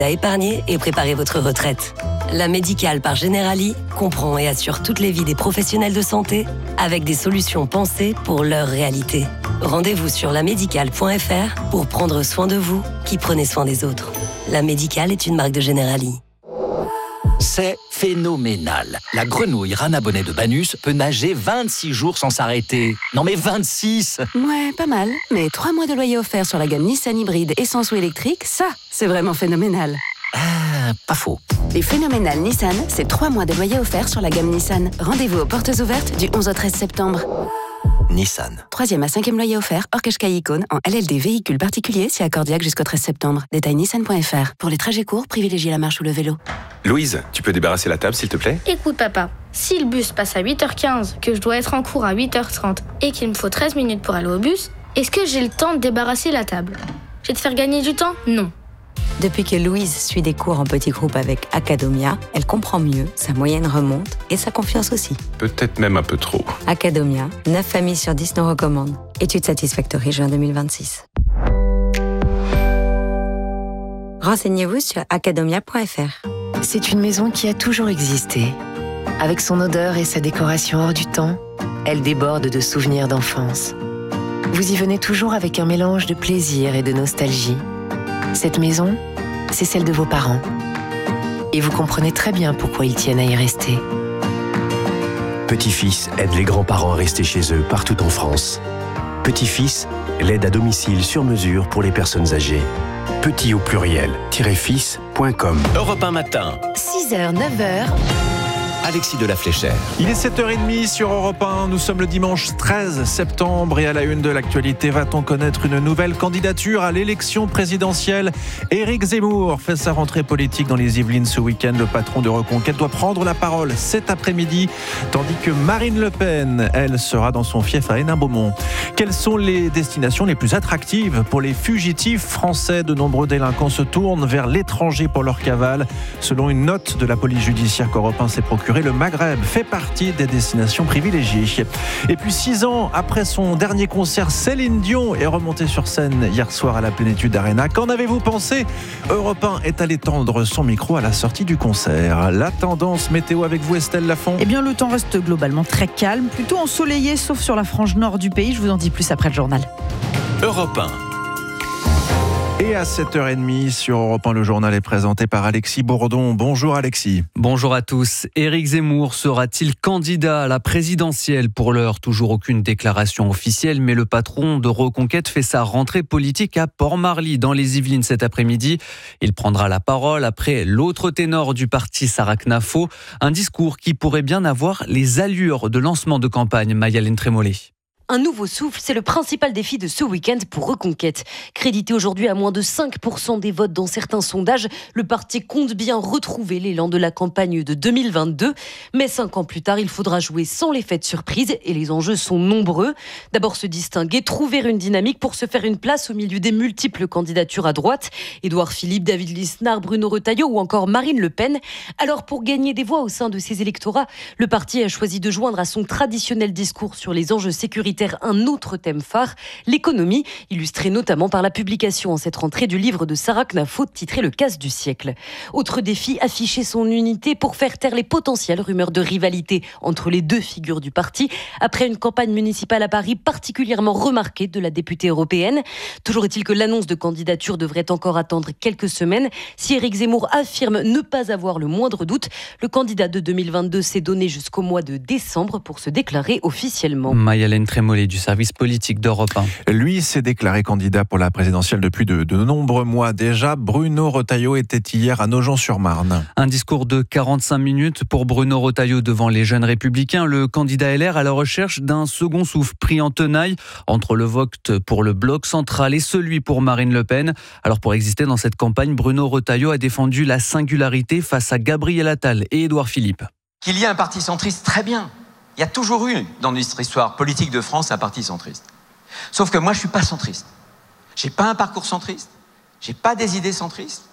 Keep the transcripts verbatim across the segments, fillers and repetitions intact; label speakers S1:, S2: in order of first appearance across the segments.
S1: à épargner et préparer votre retraite. La Médicale par Generali comprend et assure toutes les vies des professionnels de santé avec des solutions pensées pour leur réalité. Rendez-vous sur la médicale point f r pour prendre soin de vous qui prenez soin des autres. La Médicale est une marque de Generali.
S2: C'est phénoménal. La grenouille Rana Bonnet de Banus peut nager vingt-six jours sans s'arrêter. Non mais vingt-six!
S3: Ouais, pas mal. Mais trois mois de loyer offert sur la gamme Nissan hybride essence ou électrique, ça, c'est vraiment phénoménal.
S2: Ah, pas faux.
S3: Les phénoménales Nissan, c'est trois mois de loyer offert sur la gamme Nissan. Rendez-vous aux portes ouvertes du onze au treize septembre.
S2: Nissan.
S3: Troisième à cinquième loyer offert, hors Qashqai Icône, en L L D véhicule particulier, si accordiaque jusqu'au treize septembre. Détail nissan point f r. Pour les trajets courts, privilégiez la marche ou le vélo.
S4: Louise, tu peux débarrasser la table, s'il te plaît ?
S5: Écoute papa, si le bus passe à huit heures quinze, que je dois être en cours à huit heures trente et qu'il me faut treize minutes pour aller au bus, est-ce que j'ai le temps de débarrasser la table ? Je vais te faire gagner du temps ? Non.
S6: Depuis que Louise suit des cours en petits groupes avec Academia, elle comprend mieux, sa moyenne remonte et sa confiance aussi.
S4: Peut-être même un peu trop.
S6: Academia, neuf familles sur dix nous recommandent. Étude Satisfactory juin deux mille vingt-six. Renseignez-vous sur academia point f r.
S7: C'est une maison qui a toujours existé. Avec son odeur et sa décoration hors du temps, elle déborde de souvenirs d'enfance. Vous y venez toujours avec un mélange de plaisir et de nostalgie. Cette maison, c'est celle de vos parents. Et vous comprenez très bien pourquoi ils tiennent à y rester.
S8: Petit-Fils aide les grands-parents à rester chez eux partout en France. Petit-Fils, l'aide à domicile sur mesure pour les personnes âgées. Petit au pluriel, fils point com.
S2: Europe un matin.
S7: six heures, neuf heures.
S2: Alexis de la Fléchère.
S9: Il est sept heures trente sur Europe un, nous sommes le dimanche treize septembre et à la une de l'actualité, va-t-on connaître une nouvelle candidature à l'élection présidentielle ? Éric Zemmour fait sa rentrée politique dans les Yvelines ce week-end. Le patron de Reconquête doit prendre la parole cet après-midi, tandis que Marine Le Pen, elle, sera dans son fief à Hénin-Beaumont. Quelles sont les destinations les plus attractives pour les fugitifs français ? De nombreux délinquants se tournent vers l'étranger pour leur cavale. Selon une note de la police judiciaire qu'Europe un s'est procurée, le Maghreb fait partie des destinations privilégiées. Et puis six ans après son dernier concert, Céline Dion est remontée sur scène hier soir à la Plénitude Arena. Qu'en avez-vous pensé ? Europe un est allé tendre son micro à la sortie du concert. La tendance météo avec vous, Estelle Lafont.
S10: Eh bien, le temps reste globalement très calme, plutôt ensoleillé, sauf sur la frange nord du pays. Je vous en dis plus après le journal.
S2: Europe un.
S9: Et à sept heures trente sur Europe un, le journal est présenté par Alexis Bourdon. Bonjour Alexis.
S11: Bonjour à tous. Éric Zemmour sera-t-il candidat à la présidentielle ? Pour l'heure, toujours aucune déclaration officielle, mais le patron de Reconquête fait sa rentrée politique à Port-Marly, dans les Yvelines cet après-midi. Il prendra la parole après l'autre ténor du parti, Sarah Knafo. Un discours qui pourrait bien avoir les allures de lancement de campagne, Mayalène Trémollet.
S12: Un nouveau souffle, c'est le principal défi de ce week-end pour Reconquête. Crédité aujourd'hui à moins de cinq pour cent des votes dans certains sondages, le parti compte bien retrouver l'élan de la campagne de deux mille vingt-deux. Mais cinq ans plus tard, il faudra jouer sans l'effet de surprise et les enjeux sont nombreux. D'abord se distinguer, trouver une dynamique pour se faire une place au milieu des multiples candidatures à droite. Édouard Philippe, David Lisnard, Bruno Retailleau ou encore Marine Le Pen. Alors pour gagner des voix au sein de ces électorats, le parti a choisi de joindre à son traditionnel discours sur les enjeux sécuritaires un autre thème phare, l'économie, illustré notamment par la publication en cette rentrée du livre de Sarah Knafo titré Le casse du siècle. Autre défi, afficher son unité pour faire taire les potentielles rumeurs de rivalité entre les deux figures du parti, après une campagne municipale à Paris particulièrement remarquée de la députée européenne. Toujours est-il que l'annonce de candidature devrait encore attendre quelques semaines. Si Éric Zemmour affirme ne pas avoir le moindre doute, le candidat de deux mille vingt-deux s'est donné jusqu'au mois de décembre pour se déclarer officiellement.
S11: Mayalène Trémollet du service politique d'Europe un.
S9: Lui s'est déclaré candidat pour la présidentielle depuis de, de nombreux mois déjà. Bruno Retailleau était hier à Nogent-sur-Marne.
S11: Un discours de quarante-cinq minutes pour Bruno Retailleau devant les Jeunes Républicains. Le candidat L R à la recherche d'un second souffle pris en tenaille entre le vote pour le bloc central et celui pour Marine Le Pen. Alors pour exister dans cette campagne, Bruno Retailleau a défendu la singularité face à Gabriel Attal et Édouard Philippe.
S13: Qu'il y ait un parti centriste, très bien. Il y a toujours eu, dans notre histoire politique de France, un parti centriste. Sauf que moi, je ne suis pas centriste. Je n'ai pas un parcours centriste. Je n'ai pas des idées centristes.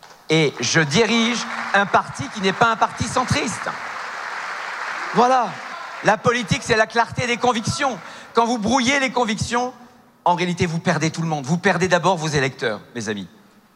S13: Et je dirige un parti qui n'est pas un parti centriste. Voilà. La politique, c'est la clarté des convictions. Quand vous brouillez les convictions, en réalité, vous perdez tout le monde. Vous perdez d'abord vos électeurs, mes amis.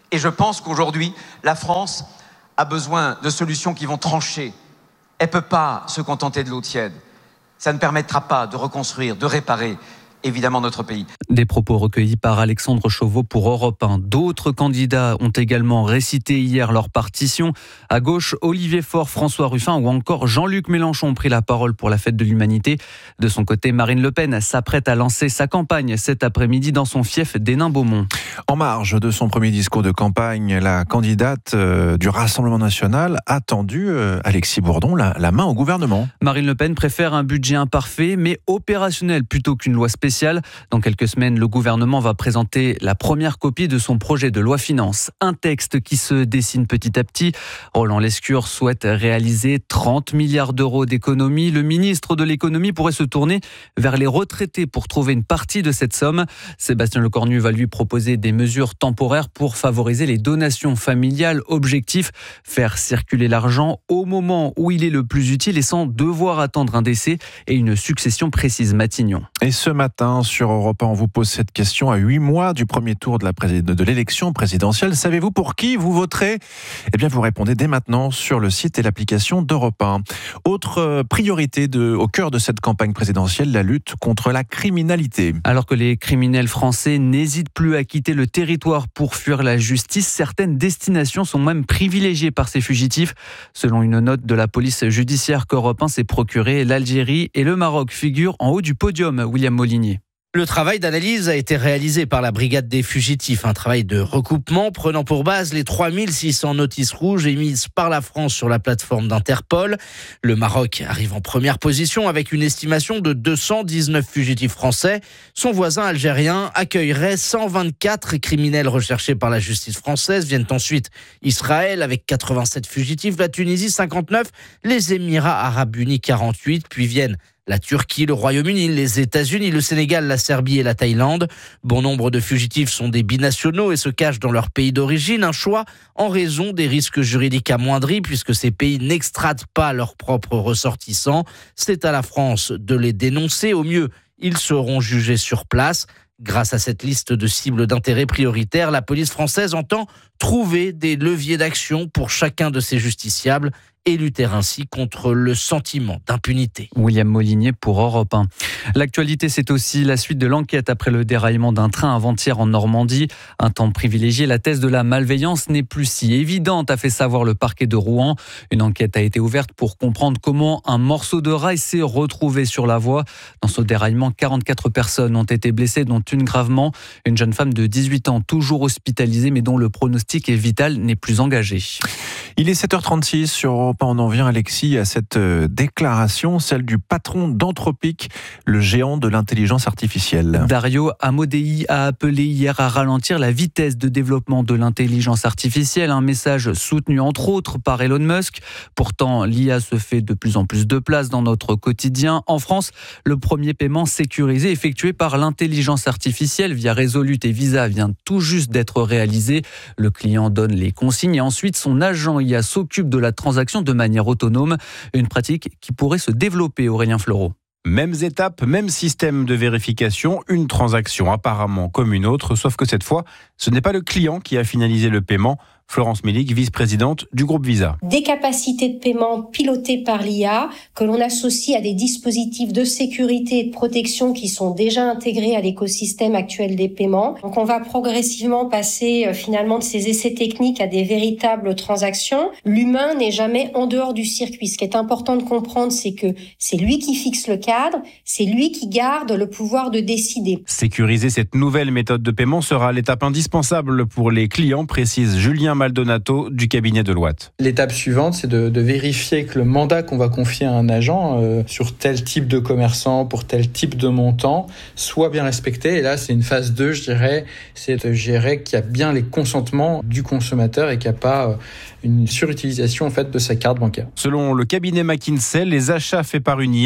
S13: Et je pense qu'aujourd'hui, la France a besoin de solutions qui vont trancher. Elle ne peut pas se contenter de l'eau tiède. Ça ne permettra pas de reconstruire, de réparer, évidemment, notre pays.
S11: Des propos recueillis par Alexandre Chauveau pour Europe un. D'autres candidats ont également récité hier leur partition. À gauche, Olivier Faure, François Ruffin ou encore Jean-Luc Mélenchon ont pris la parole pour la fête de l'humanité. De son côté, Marine Le Pen s'apprête à lancer sa campagne cet après-midi dans son fief d'Hénin-Beaumont.
S9: En marge de son premier discours de campagne, la candidate euh, du Rassemblement national a tendu, euh, Alexis Bourdon, la, la main au gouvernement.
S11: Marine Le Pen préfère un budget imparfait mais opérationnel plutôt qu'une loi spéciale. Dans quelques semaines, le gouvernement va présenter la première copie de son projet de loi finance. Un texte qui se dessine petit à petit. Roland Lescure souhaite réaliser trente milliards d'euros d'économies. Le ministre de l'économie pourrait se tourner vers les retraités pour trouver une partie de cette somme. Sébastien Lecornu va lui proposer des mesures temporaires pour favoriser les donations familiales. Objectif, faire circuler l'argent au moment où il est le plus utile et sans devoir attendre un décès et une succession précise. Matignon.
S9: Et ce matin, sur Europe un, on vous pose cette question à huit mois du premier tour de, la pré- de l'élection présidentielle. Savez-vous pour qui vous voterez ? Eh bien, vous répondez dès maintenant sur le site et l'application d'Europe un. Autre priorité de, au cœur de cette campagne présidentielle, la lutte contre la criminalité.
S11: Alors que les criminels français n'hésitent plus à quitter le territoire pour fuir la justice, certaines destinations sont même privilégiées par ces fugitifs. Selon une note de la police judiciaire qu'Europe un s'est procurée, l'Algérie et le Maroc figurent en haut du podium. William Molinier.
S14: Le travail d'analyse a été réalisé par la brigade des fugitifs, un travail de recoupement prenant pour base les trois mille six cents notices rouges émises par la France sur la plateforme d'Interpol. Le Maroc arrive en première position avec une estimation de deux cent dix-neuf fugitifs français. Son voisin algérien accueillerait cent vingt-quatre criminels recherchés par la justice française. Viennent ensuite Israël avec quatre-vingt-sept fugitifs, la Tunisie cinquante-neuf, les Émirats arabes unis quarante-huit, puis viennent la Turquie, le Royaume-Uni, les États-Unis, le Sénégal, la Serbie et la Thaïlande. Bon nombre de fugitifs sont des binationaux et se cachent dans leur pays d'origine. Un choix en raison des risques juridiques amoindris puisque ces pays n'extradent pas leurs propres ressortissants. C'est à la France de les dénoncer. Au mieux, ils seront jugés sur place. Grâce à cette liste de cibles d'intérêt prioritaires, la police française entend trouver des leviers d'action pour chacun de ces justiciables et lutter ainsi contre le sentiment d'impunité.
S11: William Molinier pour Europe un. L'actualité, c'est aussi la suite de l'enquête après le déraillement d'un train avant-hier en Normandie. Un temps privilégié, la thèse de la malveillance n'est plus si évidente, a fait savoir le parquet de Rouen. Une enquête a été ouverte pour comprendre comment un morceau de rail s'est retrouvé sur la voie. Dans ce déraillement, quarante-quatre personnes ont été blessées, dont une gravement. Une jeune femme de dix-huit ans, toujours hospitalisée, mais dont le pronostic vital n'est plus engagé.
S9: Il est sept heures trente-six sur Europe un. On en vient, Alexis, à cette déclaration, celle du patron d'Anthropic, le géant de l'intelligence artificielle.
S11: Dario Amodei a appelé hier à ralentir la vitesse de développement de l'intelligence artificielle, un message soutenu entre autres par Elon Musk. Pourtant, l'I A se fait de plus en plus de place dans notre quotidien. En France, le premier paiement sécurisé effectué par l'intelligence artificielle via Revolut et Visa vient tout juste d'être réalisé. Le client donne les consignes et ensuite son agent I A s'occupe de la transaction de manière autonome. Une pratique qui pourrait se développer, Aurélien Fleureau.
S15: Mêmes étapes, même système de vérification, une transaction apparemment comme une autre, sauf que cette fois, ce n'est pas le client qui a finalisé le paiement. Florence Mélic, vice-présidente du groupe Visa.
S16: Des capacités de paiement pilotées par l'I A que l'on associe à des dispositifs de sécurité et de protection qui sont déjà intégrés à l'écosystème actuel des paiements. Donc on va progressivement passer euh, finalement de ces essais techniques à des véritables transactions. L'humain n'est jamais en dehors du circuit. Ce qui est important de comprendre, c'est que c'est lui qui fixe le cadre, c'est lui qui garde le pouvoir de décider.
S15: Sécuriser cette nouvelle méthode de paiement sera l'étape indispensable pour les clients, précise Julien Maldonato du cabinet Deloitte.
S17: L'étape suivante, c'est de, de vérifier que le mandat qu'on va confier à un agent euh, sur tel type de commerçant, pour tel type de montant, soit bien respecté. Et là, c'est une phase deux, je dirais, c'est de gérer qu'il y a bien les consentements du consommateur et qu'il n'y a pas euh, une surutilisation en fait, de sa carte bancaire.
S15: Selon le cabinet McKinsey, les achats faits par une I A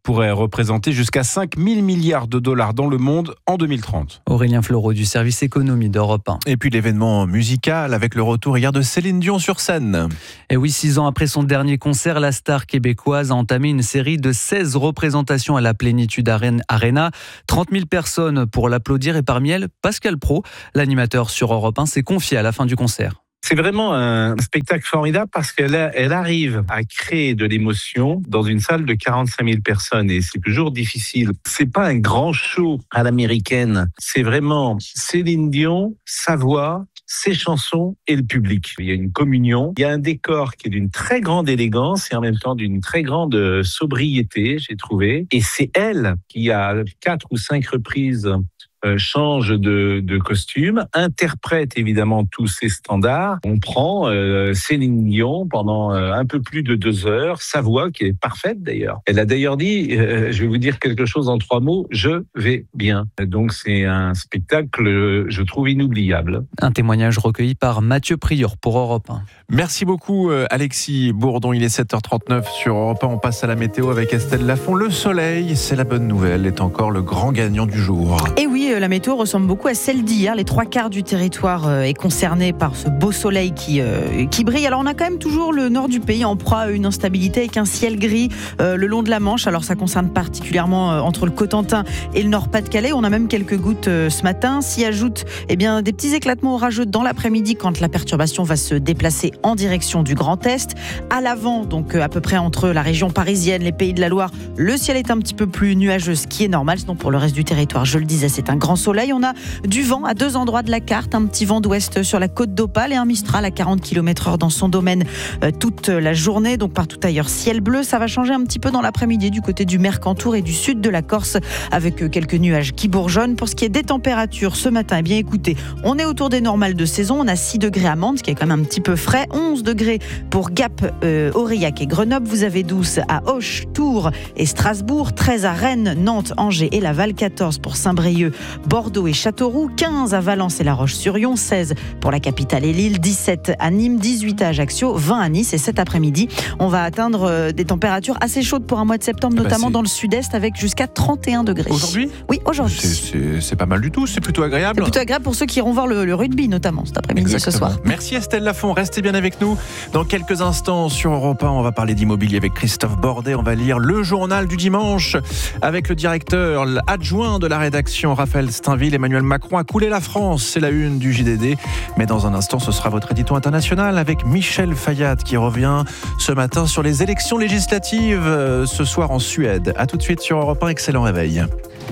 S15: pourrait représenter jusqu'à cinq mille milliards de dollars dans le monde en deux mille trente.
S11: Aurélien Fleureau du service économie d'Europe un.
S9: Et puis l'événement musical avec le retour hier de Céline Dion sur scène.
S11: Et oui, six ans après son dernier concert, la star québécoise a entamé une série de seize représentations à la Plénitude Arena. trente mille personnes pour l'applaudir et parmi elles, Pascal Praud, l'animateur sur Europe un, s'est confié à la fin du concert.
S18: C'est vraiment un spectacle formidable parce qu'elle a, elle arrive à créer de l'émotion dans une salle de quarante-cinq mille personnes et c'est toujours difficile. C'est pas un grand show à l'américaine. C'est vraiment Céline Dion, sa voix, ses chansons et le public. Il y a une communion. Il y a un décor qui est d'une très grande élégance et en même temps d'une très grande sobriété, j'ai trouvé. Et c'est elle qui a quatre ou cinq reprises Euh, change de, de costume, interprète évidemment tous ses standards. On prend euh, Céline Dion pendant euh, un peu plus de deux heures, sa voix qui est parfaite d'ailleurs. Elle a d'ailleurs dit, euh, je vais vous dire quelque chose en trois mots, je vais bien. Donc c'est un spectacle, je trouve, inoubliable.
S11: Un témoignage recueilli par Mathieu Prieur pour Europe un.
S9: Merci beaucoup Alexis Bourdon, il est sept heures trente-neuf sur Europe un. On passe à la météo avec Estelle Lafont. Le soleil, c'est la bonne nouvelle, est encore le grand gagnant du jour.
S10: Et oui, la météo ressemble beaucoup à celle d'hier. Les trois quarts du territoire est concerné par ce beau soleil qui, euh, qui brille. Alors on a quand même toujours le nord du pays en proie à une instabilité avec un ciel gris euh, le long de la Manche. Alors ça concerne particulièrement euh, entre le Cotentin et le Nord-Pas-de-Calais. On a même quelques gouttes euh, ce matin. S'y ajoutent eh bien, des petits éclatements orageux dans l'après-midi quand la perturbation va se déplacer en direction du Grand Est. À l'avant, donc euh, à peu près entre la région parisienne, les Pays de la Loire, le ciel est un petit peu plus nuageux, ce qui est normal. Sinon pour le reste du territoire, je le disais, c'est un grand soleil. On a du vent à deux endroits de la carte, un petit vent d'ouest sur la côte d'Opale et un Mistral à quarante kilomètres heure dans son domaine euh, toute la journée. Donc partout ailleurs, ciel bleu. Ça va changer un petit peu dans l'après-midi du côté du Mercantour et du sud de la Corse avec euh, quelques nuages qui bourgeonnent. Pour ce qui est des températures ce matin, eh bien écoutez, on est autour des normales de saison. On a six degrés à Mende, ce qui est quand même un petit peu frais. onze degrés pour Gap, euh, Aurillac et Grenoble. Vous avez douze à Auch, Tours et Strasbourg. treize à Rennes, Nantes, Angers et Laval. quatorze pour Saint-Brieuc, Bordeaux et Châteauroux, quinze à Valence et La Roche-sur-Yon, seize pour la capitale et Lille, dix-sept à Nîmes, dix-huit à Ajaccio, vingt à Nice. Et cet après-midi, on va atteindre des températures assez chaudes pour un mois de septembre,
S9: bah
S10: notamment
S9: c'est...
S10: dans le sud-est avec jusqu'à trente et un degrés.
S9: Aujourd'hui ?
S10: Oui, aujourd'hui.
S9: C'est, c'est, c'est pas mal du tout, c'est plutôt agréable.
S10: C'est plutôt agréable pour ceux qui iront voir le, le rugby, notamment cet après-midi.
S9: Exactement.
S10: Ce soir.
S9: Merci Estelle Lafont, restez bien avec nous. Dans quelques instants sur Europe un, on va parler d'immobilier avec Christophe Bordet. On va lire le journal du dimanche avec le directeur adjoint de la rédaction, Raphaël Steinville. Emmanuel Macron a coulé la France, c'est la une du J D D. Mais dans un instant, ce sera votre édito international avec Michel Fayad qui revient ce matin sur les élections législatives ce soir en Suède. A tout de suite sur Europe un, excellent réveil.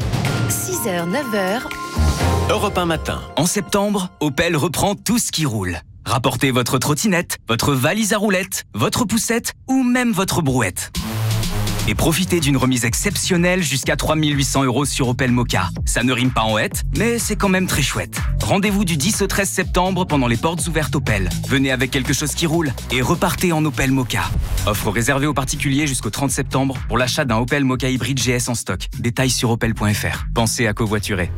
S19: six heures, neuf heures.
S20: Europe un matin. En septembre, Opel reprend tout ce qui roule. Rapportez votre trottinette, votre valise à roulettes, votre poussette ou même votre brouette. Et profitez d'une remise exceptionnelle jusqu'à trois mille huit cents euros sur Opel Mokka. Ça ne rime pas en hête, mais c'est quand même très chouette. Rendez-vous du dix au treize septembre pendant les portes ouvertes Opel. Venez avec quelque chose qui roule et repartez en Opel Mokka. Offre réservée aux particuliers jusqu'au trente septembre pour l'achat d'un Opel Mokka hybride G S en stock. Détails sur opel point f r. Pensez à covoiturer.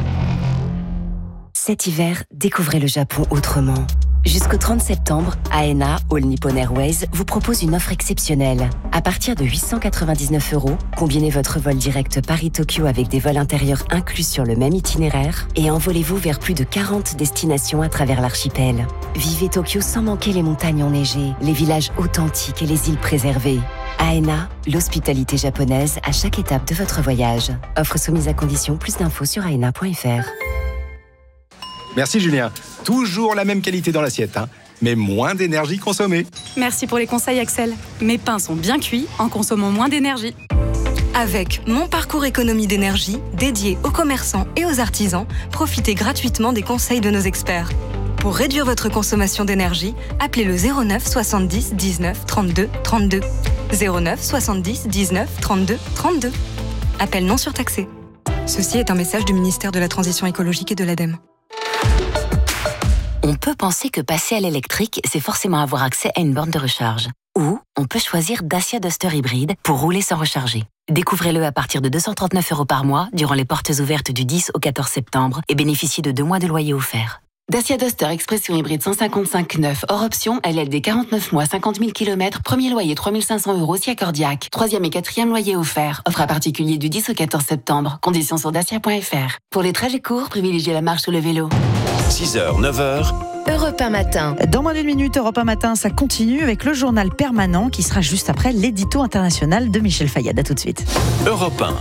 S1: Cet hiver, découvrez le Japon autrement. Jusqu'au trente septembre, A N A, All Nippon Airways, vous propose une offre exceptionnelle. À partir de huit cent quatre-vingt-dix-neuf euros, combinez votre vol direct Paris-Tokyo avec des vols intérieurs inclus sur le même itinéraire et envolez-vous vers plus de quarante destinations à travers l'archipel. Vivez Tokyo sans manquer les montagnes enneigées, les villages authentiques et les îles préservées. A N A, l'hospitalité japonaise à chaque étape de votre voyage. Offre soumise à condition, plus d'infos sur a n a point f r.
S21: Merci Julien. Toujours la même qualité dans l'assiette, hein, mais moins d'énergie consommée.
S22: Merci pour les conseils Axel. Mes pains sont bien cuits en consommant moins d'énergie.
S23: Avec Mon Parcours Économie d'énergie, dédié aux commerçants et aux artisans, profitez gratuitement des conseils de nos experts. Pour réduire votre consommation d'énergie, appelez le zéro neuf soixante-dix dix-neuf trente-deux trente-deux. zéro neuf soixante-dix dix-neuf trente-deux trente-deux. Appel non surtaxé. Ceci est un message du ministère de la Transition écologique et de l'ADEME.
S1: On peut penser que passer à l'électrique, c'est forcément avoir accès à une borne de recharge. Ou on peut choisir Dacia Duster hybride pour rouler sans recharger. Découvrez-le à partir de deux cent trente-neuf euros par mois durant les portes ouvertes du dix au quatorze septembre et bénéficiez de deux mois de loyer offert.
S3: Dacia Duster Expression hybride cent cinquante-cinq neuf, hors option, L L D quarante-neuf mois, cinquante mille kilomètres, premier loyer trois mille cinq cents euros si accordiaque. Troisième et quatrième loyer offert. Offre à particulier du dix au quatorze septembre. Conditions sur dacia point f r. Pour les trajets courts, privilégiez la marche ou le vélo.
S4: six heures, neuf heures.
S19: Europe un matin.
S10: Dans moins d'une minute, Europe un matin, ça continue avec le journal permanent qui sera juste après l'édito international de Michel Fayad. À tout de suite.
S4: Europe un.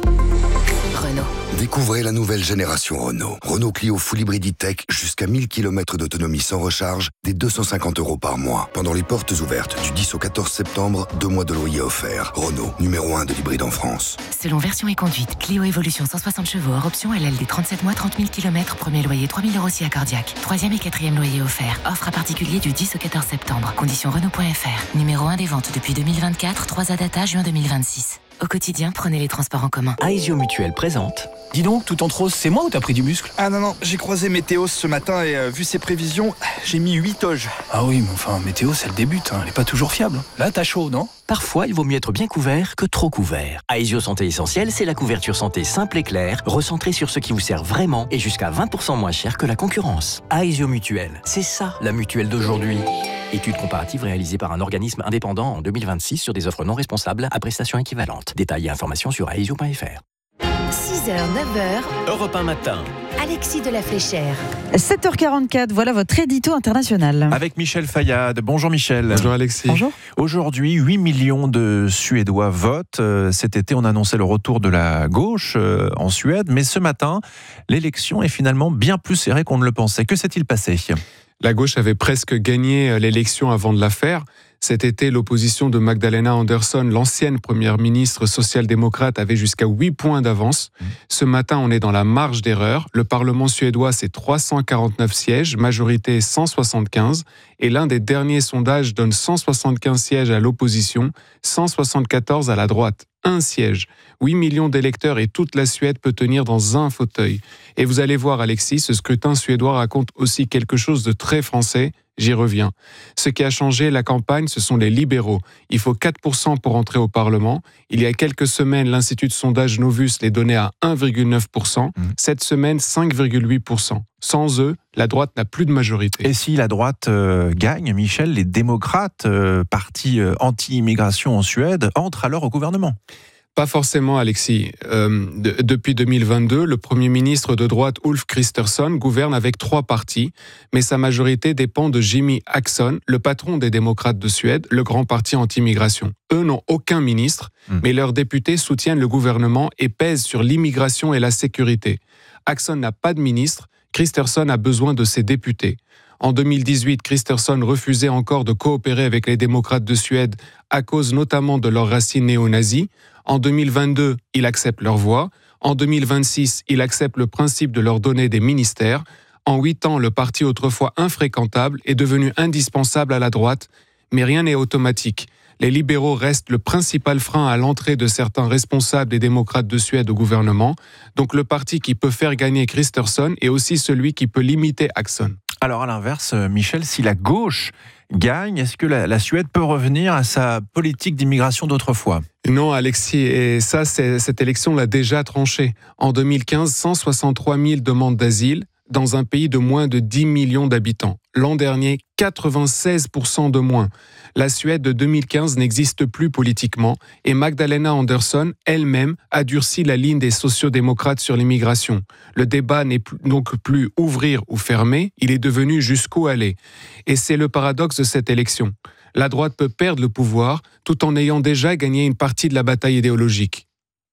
S19: Renault.
S5: Découvrez la nouvelle génération Renault. Renault Clio Full Hybrid E-Tech, jusqu'à mille kilomètres d'autonomie sans recharge, dès deux cent cinquante euros par mois. Pendant les portes ouvertes du dix au quatorze septembre, deux mois de loyer offerts. Renault, numéro un de l'hybride en France.
S3: Selon version et conduite, Clio Evolution cent soixante chevaux, hors option, L L D trente-sept mois, trente mille kilomètres, premier loyer trois mille euros si accordiaque. Troisième et quatrième loyer offert. Offre à particulier du dix au quatorze septembre. Conditions Renault point f r. Numéro un des ventes depuis deux mille vingt-quatre, trois A data, juin deux mille vingt-six. Au quotidien, prenez les transports en commun.
S24: Aesio Mutuelle présente. Dis donc, tout en rose, c'est moi ou t'as pris du muscle?
S25: Ah non, non, j'ai croisé Météos ce matin et euh, vu ses prévisions, j'ai mis huit oges.
S24: Ah oui, mais enfin, Météos, elle débute, hein, elle est pas toujours fiable. Là, t'as chaud, non? Parfois, il vaut mieux être bien couvert que trop couvert. Aesio Santé Essentielle, c'est la couverture santé simple et claire, recentrée sur ce qui vous sert vraiment et jusqu'à vingt pour cent moins cher que la concurrence. Aesio Mutuelle, c'est ça, la mutuelle d'aujourd'hui. Étude comparative réalisée par un organisme indépendant en deux mille vingt-six sur des offres non responsables à prestations équivalentes. Détails et informations sur aesio point f r.
S19: six heures, neuf heures.
S4: Europe un matin.
S19: Alexis de la Fléchère.
S10: sept heures quarante-quatre, voilà votre édito international.
S9: Avec Michel Fayad. Bonjour Michel.
S26: Bonjour Alexis.
S10: Bonjour.
S9: Aujourd'hui, huit millions de Suédois votent. Cet été, on annonçait le retour de la gauche en Suède. Mais ce matin, l'élection est finalement bien plus serrée qu'on ne le pensait. Que s'est-il passé ?
S26: La gauche avait presque gagné l'élection avant de la faire. Cet été, l'opposition de Magdalena Andersson, l'ancienne première ministre social-démocrate, avait jusqu'à huit points d'avance. Ce matin, on est dans la marge d'erreur. Le Parlement suédois, c'est trois cent quarante-neuf sièges, majorité cent soixante-quinze. Et l'un des derniers sondages donne cent soixante-quinze sièges à l'opposition, cent soixante-quatorze à la droite. Un siège. huit millions d'électeurs et toute la Suède peut tenir dans un fauteuil. Et vous allez voir, Alexis, ce scrutin suédois raconte aussi quelque chose de très français. J'y reviens. Ce qui a changé la campagne, ce sont les libéraux. Il faut quatre pour cent pour entrer au Parlement. Il y a quelques semaines, l'Institut de sondage Novus les donnait à un virgule neuf pour cent. Mmh. Cette semaine, cinq virgule huit pour cent. Sans eux, la droite n'a plus de majorité.
S9: Et si la droite euh, gagne, Michel, les démocrates, euh, parti euh, anti-immigration en Suède, entrent alors au gouvernement ?
S26: Pas forcément, Alexis. Euh, de, depuis deux mille vingt-deux, le Premier ministre de droite Ulf Kristersson gouverne avec trois partis, mais sa majorité dépend de Jimmie Åkesson, le patron des démocrates de Suède, le grand parti anti-immigration. Eux n'ont aucun ministre, mmh. mais leurs députés soutiennent le gouvernement et pèsent sur l'immigration et la sécurité. Åkesson n'a pas de ministre, Kristersson a besoin de ses députés. En deux mille dix-huit, Kristersson refusait encore de coopérer avec les démocrates de Suède à cause notamment de leurs racines néo-nazis. En deux mille vingt-deux, il accepte leur voix. En deux mille vingt-six, il accepte le principe de leur donner des ministères. En huit ans, le parti autrefois infréquentable est devenu indispensable à la droite, mais rien n'est automatique. Les libéraux restent le principal frein à l'entrée de certains responsables des démocrates de Suède au gouvernement. Donc le parti qui peut faire gagner Kristersson est aussi celui qui peut limiter Åkesson.
S9: Alors à l'inverse, Michel, si la gauche gagne, est-ce que la, la Suède peut revenir à sa politique d'immigration d'autrefois ?
S26: Non, Alexis, et ça, c'est, cette élection l'a déjà tranché. En deux mille quinze, cent soixante-trois mille demandes d'asile dans un pays de moins de dix millions d'habitants. L'an dernier, quatre-vingt-seize pour cent de moins. La Suède de deux mille quinze n'existe plus politiquement et Magdalena Andersson elle-même a durci la ligne des sociodémocrates sur l'immigration. Le débat n'est donc plus ouvrir ou fermer, il est devenu jusqu'où aller. Et c'est le paradoxe de cette élection. La droite peut perdre le pouvoir tout en ayant déjà gagné une partie de la bataille idéologique.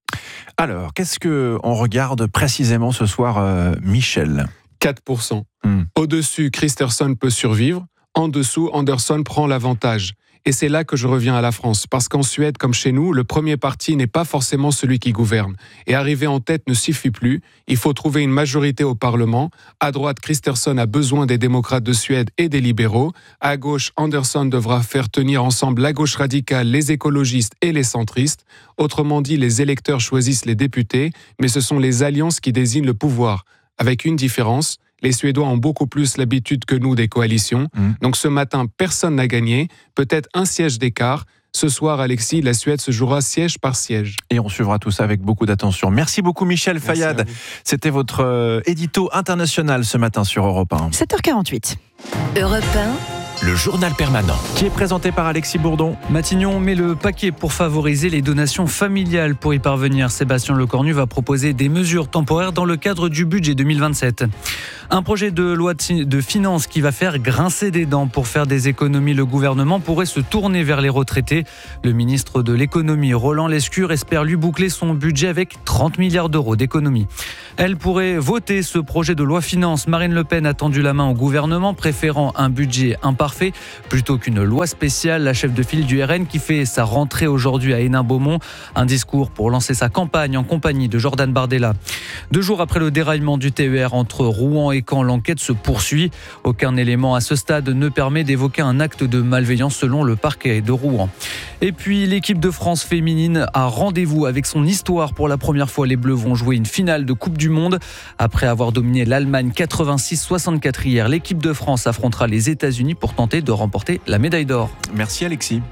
S9: Alors, qu'est-ce qu'on regarde précisément ce soir, euh, Michel ?
S26: quatre pour cent. Mmh. Au-dessus, Kristersson peut survivre. En dessous, Andersson prend l'avantage. Et c'est là que je reviens à la France. Parce qu'en Suède, comme chez nous, le premier parti n'est pas forcément celui qui gouverne. Et arriver en tête ne suffit plus. Il faut trouver une majorité au Parlement. À droite, Kristersson a besoin des démocrates de Suède et des libéraux. À gauche, Andersson devra faire tenir ensemble la gauche radicale, les écologistes et les centristes. Autrement dit, les électeurs choisissent les députés, mais ce sont les alliances qui désignent le pouvoir. Avec une différence, les Suédois ont beaucoup plus l'habitude que nous des coalitions. Mmh. Donc ce matin, personne n'a gagné. Peut-être un siège d'écart. Ce soir, Alexis, la Suède se jouera siège par siège.
S9: Et on suivra tout ça avec beaucoup d'attention. Merci beaucoup Michel
S26: Merci
S9: Fayad. C'était votre euh, édito international ce matin sur Europe un.
S10: sept heures quarante-huit.
S19: Europe un.
S4: Le journal permanent.
S9: Qui est présenté par Alexis Bourdon.
S11: Matignon met le paquet pour favoriser les donations familiales. Pour y parvenir, Sébastien Lecornu va proposer des mesures temporaires dans le cadre du budget deux mille vingt-sept. Un projet de loi de finances qui va faire grincer des dents. Pour faire des économies, le gouvernement pourrait se tourner vers les retraités. Le ministre de l'économie, Roland Lescure, espère lui boucler son budget avec trente milliards d'euros d'économies. Elle pourrait voter ce projet de loi finance. Marine Le Pen a tendu la main au gouvernement, préférant un budget imparfait plutôt qu'une loi spéciale. La chef de file du R N qui fait sa rentrée aujourd'hui à Hénin-Beaumont. Un discours pour lancer sa campagne en compagnie de Jordan Bardella. Deux jours après le déraillement du T E R entre Rouen et Caen, l'enquête se poursuit. Aucun élément à ce stade ne permet d'évoquer un acte de malveillance selon le parquet de Rouen. Et puis l'équipe de France féminine a rendez-vous avec son histoire. Pour la première fois, les Bleus vont jouer une finale de Coupe du Monde. Après avoir dominé l'Allemagne quatre-vingt-six soixante-quatre hier, l'équipe de France affrontera les États-Unis pour tenter de remporter la médaille d'or.
S9: Merci Alexis.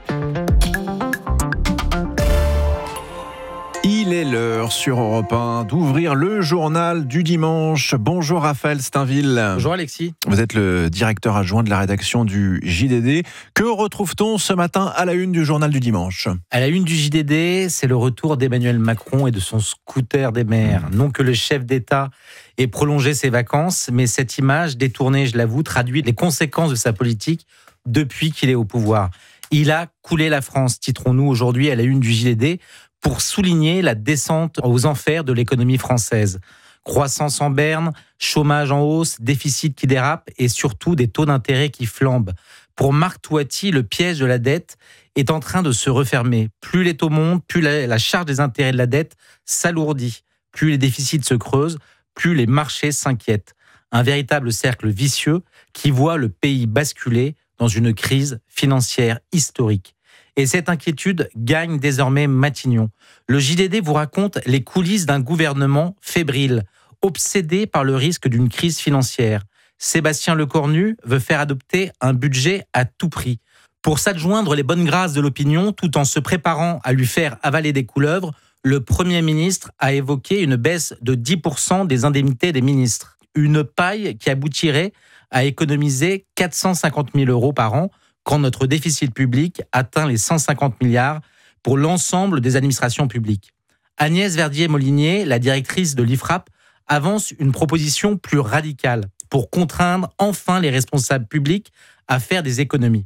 S9: Il est l'heure sur Europe un d'ouvrir le journal du dimanche. Bonjour Raphaël Steinville.
S14: Bonjour Alexis.
S9: Vous êtes le directeur adjoint de la rédaction du J D D. Que retrouve-t-on ce matin à la une du journal du dimanche ?
S14: À la une du J D D, c'est le retour d'Emmanuel Macron et de son scooter des mers. Non que le chef d'État ait prolongé ses vacances, mais cette image détournée, je l'avoue, traduit les conséquences de sa politique depuis qu'il est au pouvoir. Il a coulé la France, titrons-nous aujourd'hui à la une du J D D, pour souligner la descente aux enfers de l'économie française. Croissance en berne, chômage en hausse, déficit qui dérape et surtout des taux d'intérêt qui flambent. Pour Marc Toiti, le piège de la dette est en train de se refermer. Plus les taux montent, plus la, la charge des intérêts de la dette s'alourdit. Plus les déficits se creusent, plus les marchés s'inquiètent. Un véritable cercle vicieux qui voit le pays basculer dans une crise financière historique. Et cette inquiétude gagne désormais Matignon. Le J D D vous raconte les coulisses d'un gouvernement fébrile, obsédé par le risque d'une crise financière. Sébastien Lecornu veut faire adopter un budget à tout prix. Pour s'adjoindre les bonnes grâces de l'opinion, tout en se préparant à lui faire avaler des couleuvres, le Premier ministre a évoqué une baisse de dix pour cent des indemnités des ministres. Une paille qui aboutirait à économiser quatre cent cinquante mille euros par an, quand notre déficit public atteint les cent cinquante milliards pour l'ensemble des administrations publiques. Agnès Verdier-Molinier, la directrice de l'I F R A P, avance une proposition plus radicale pour contraindre enfin les responsables publics à faire des économies.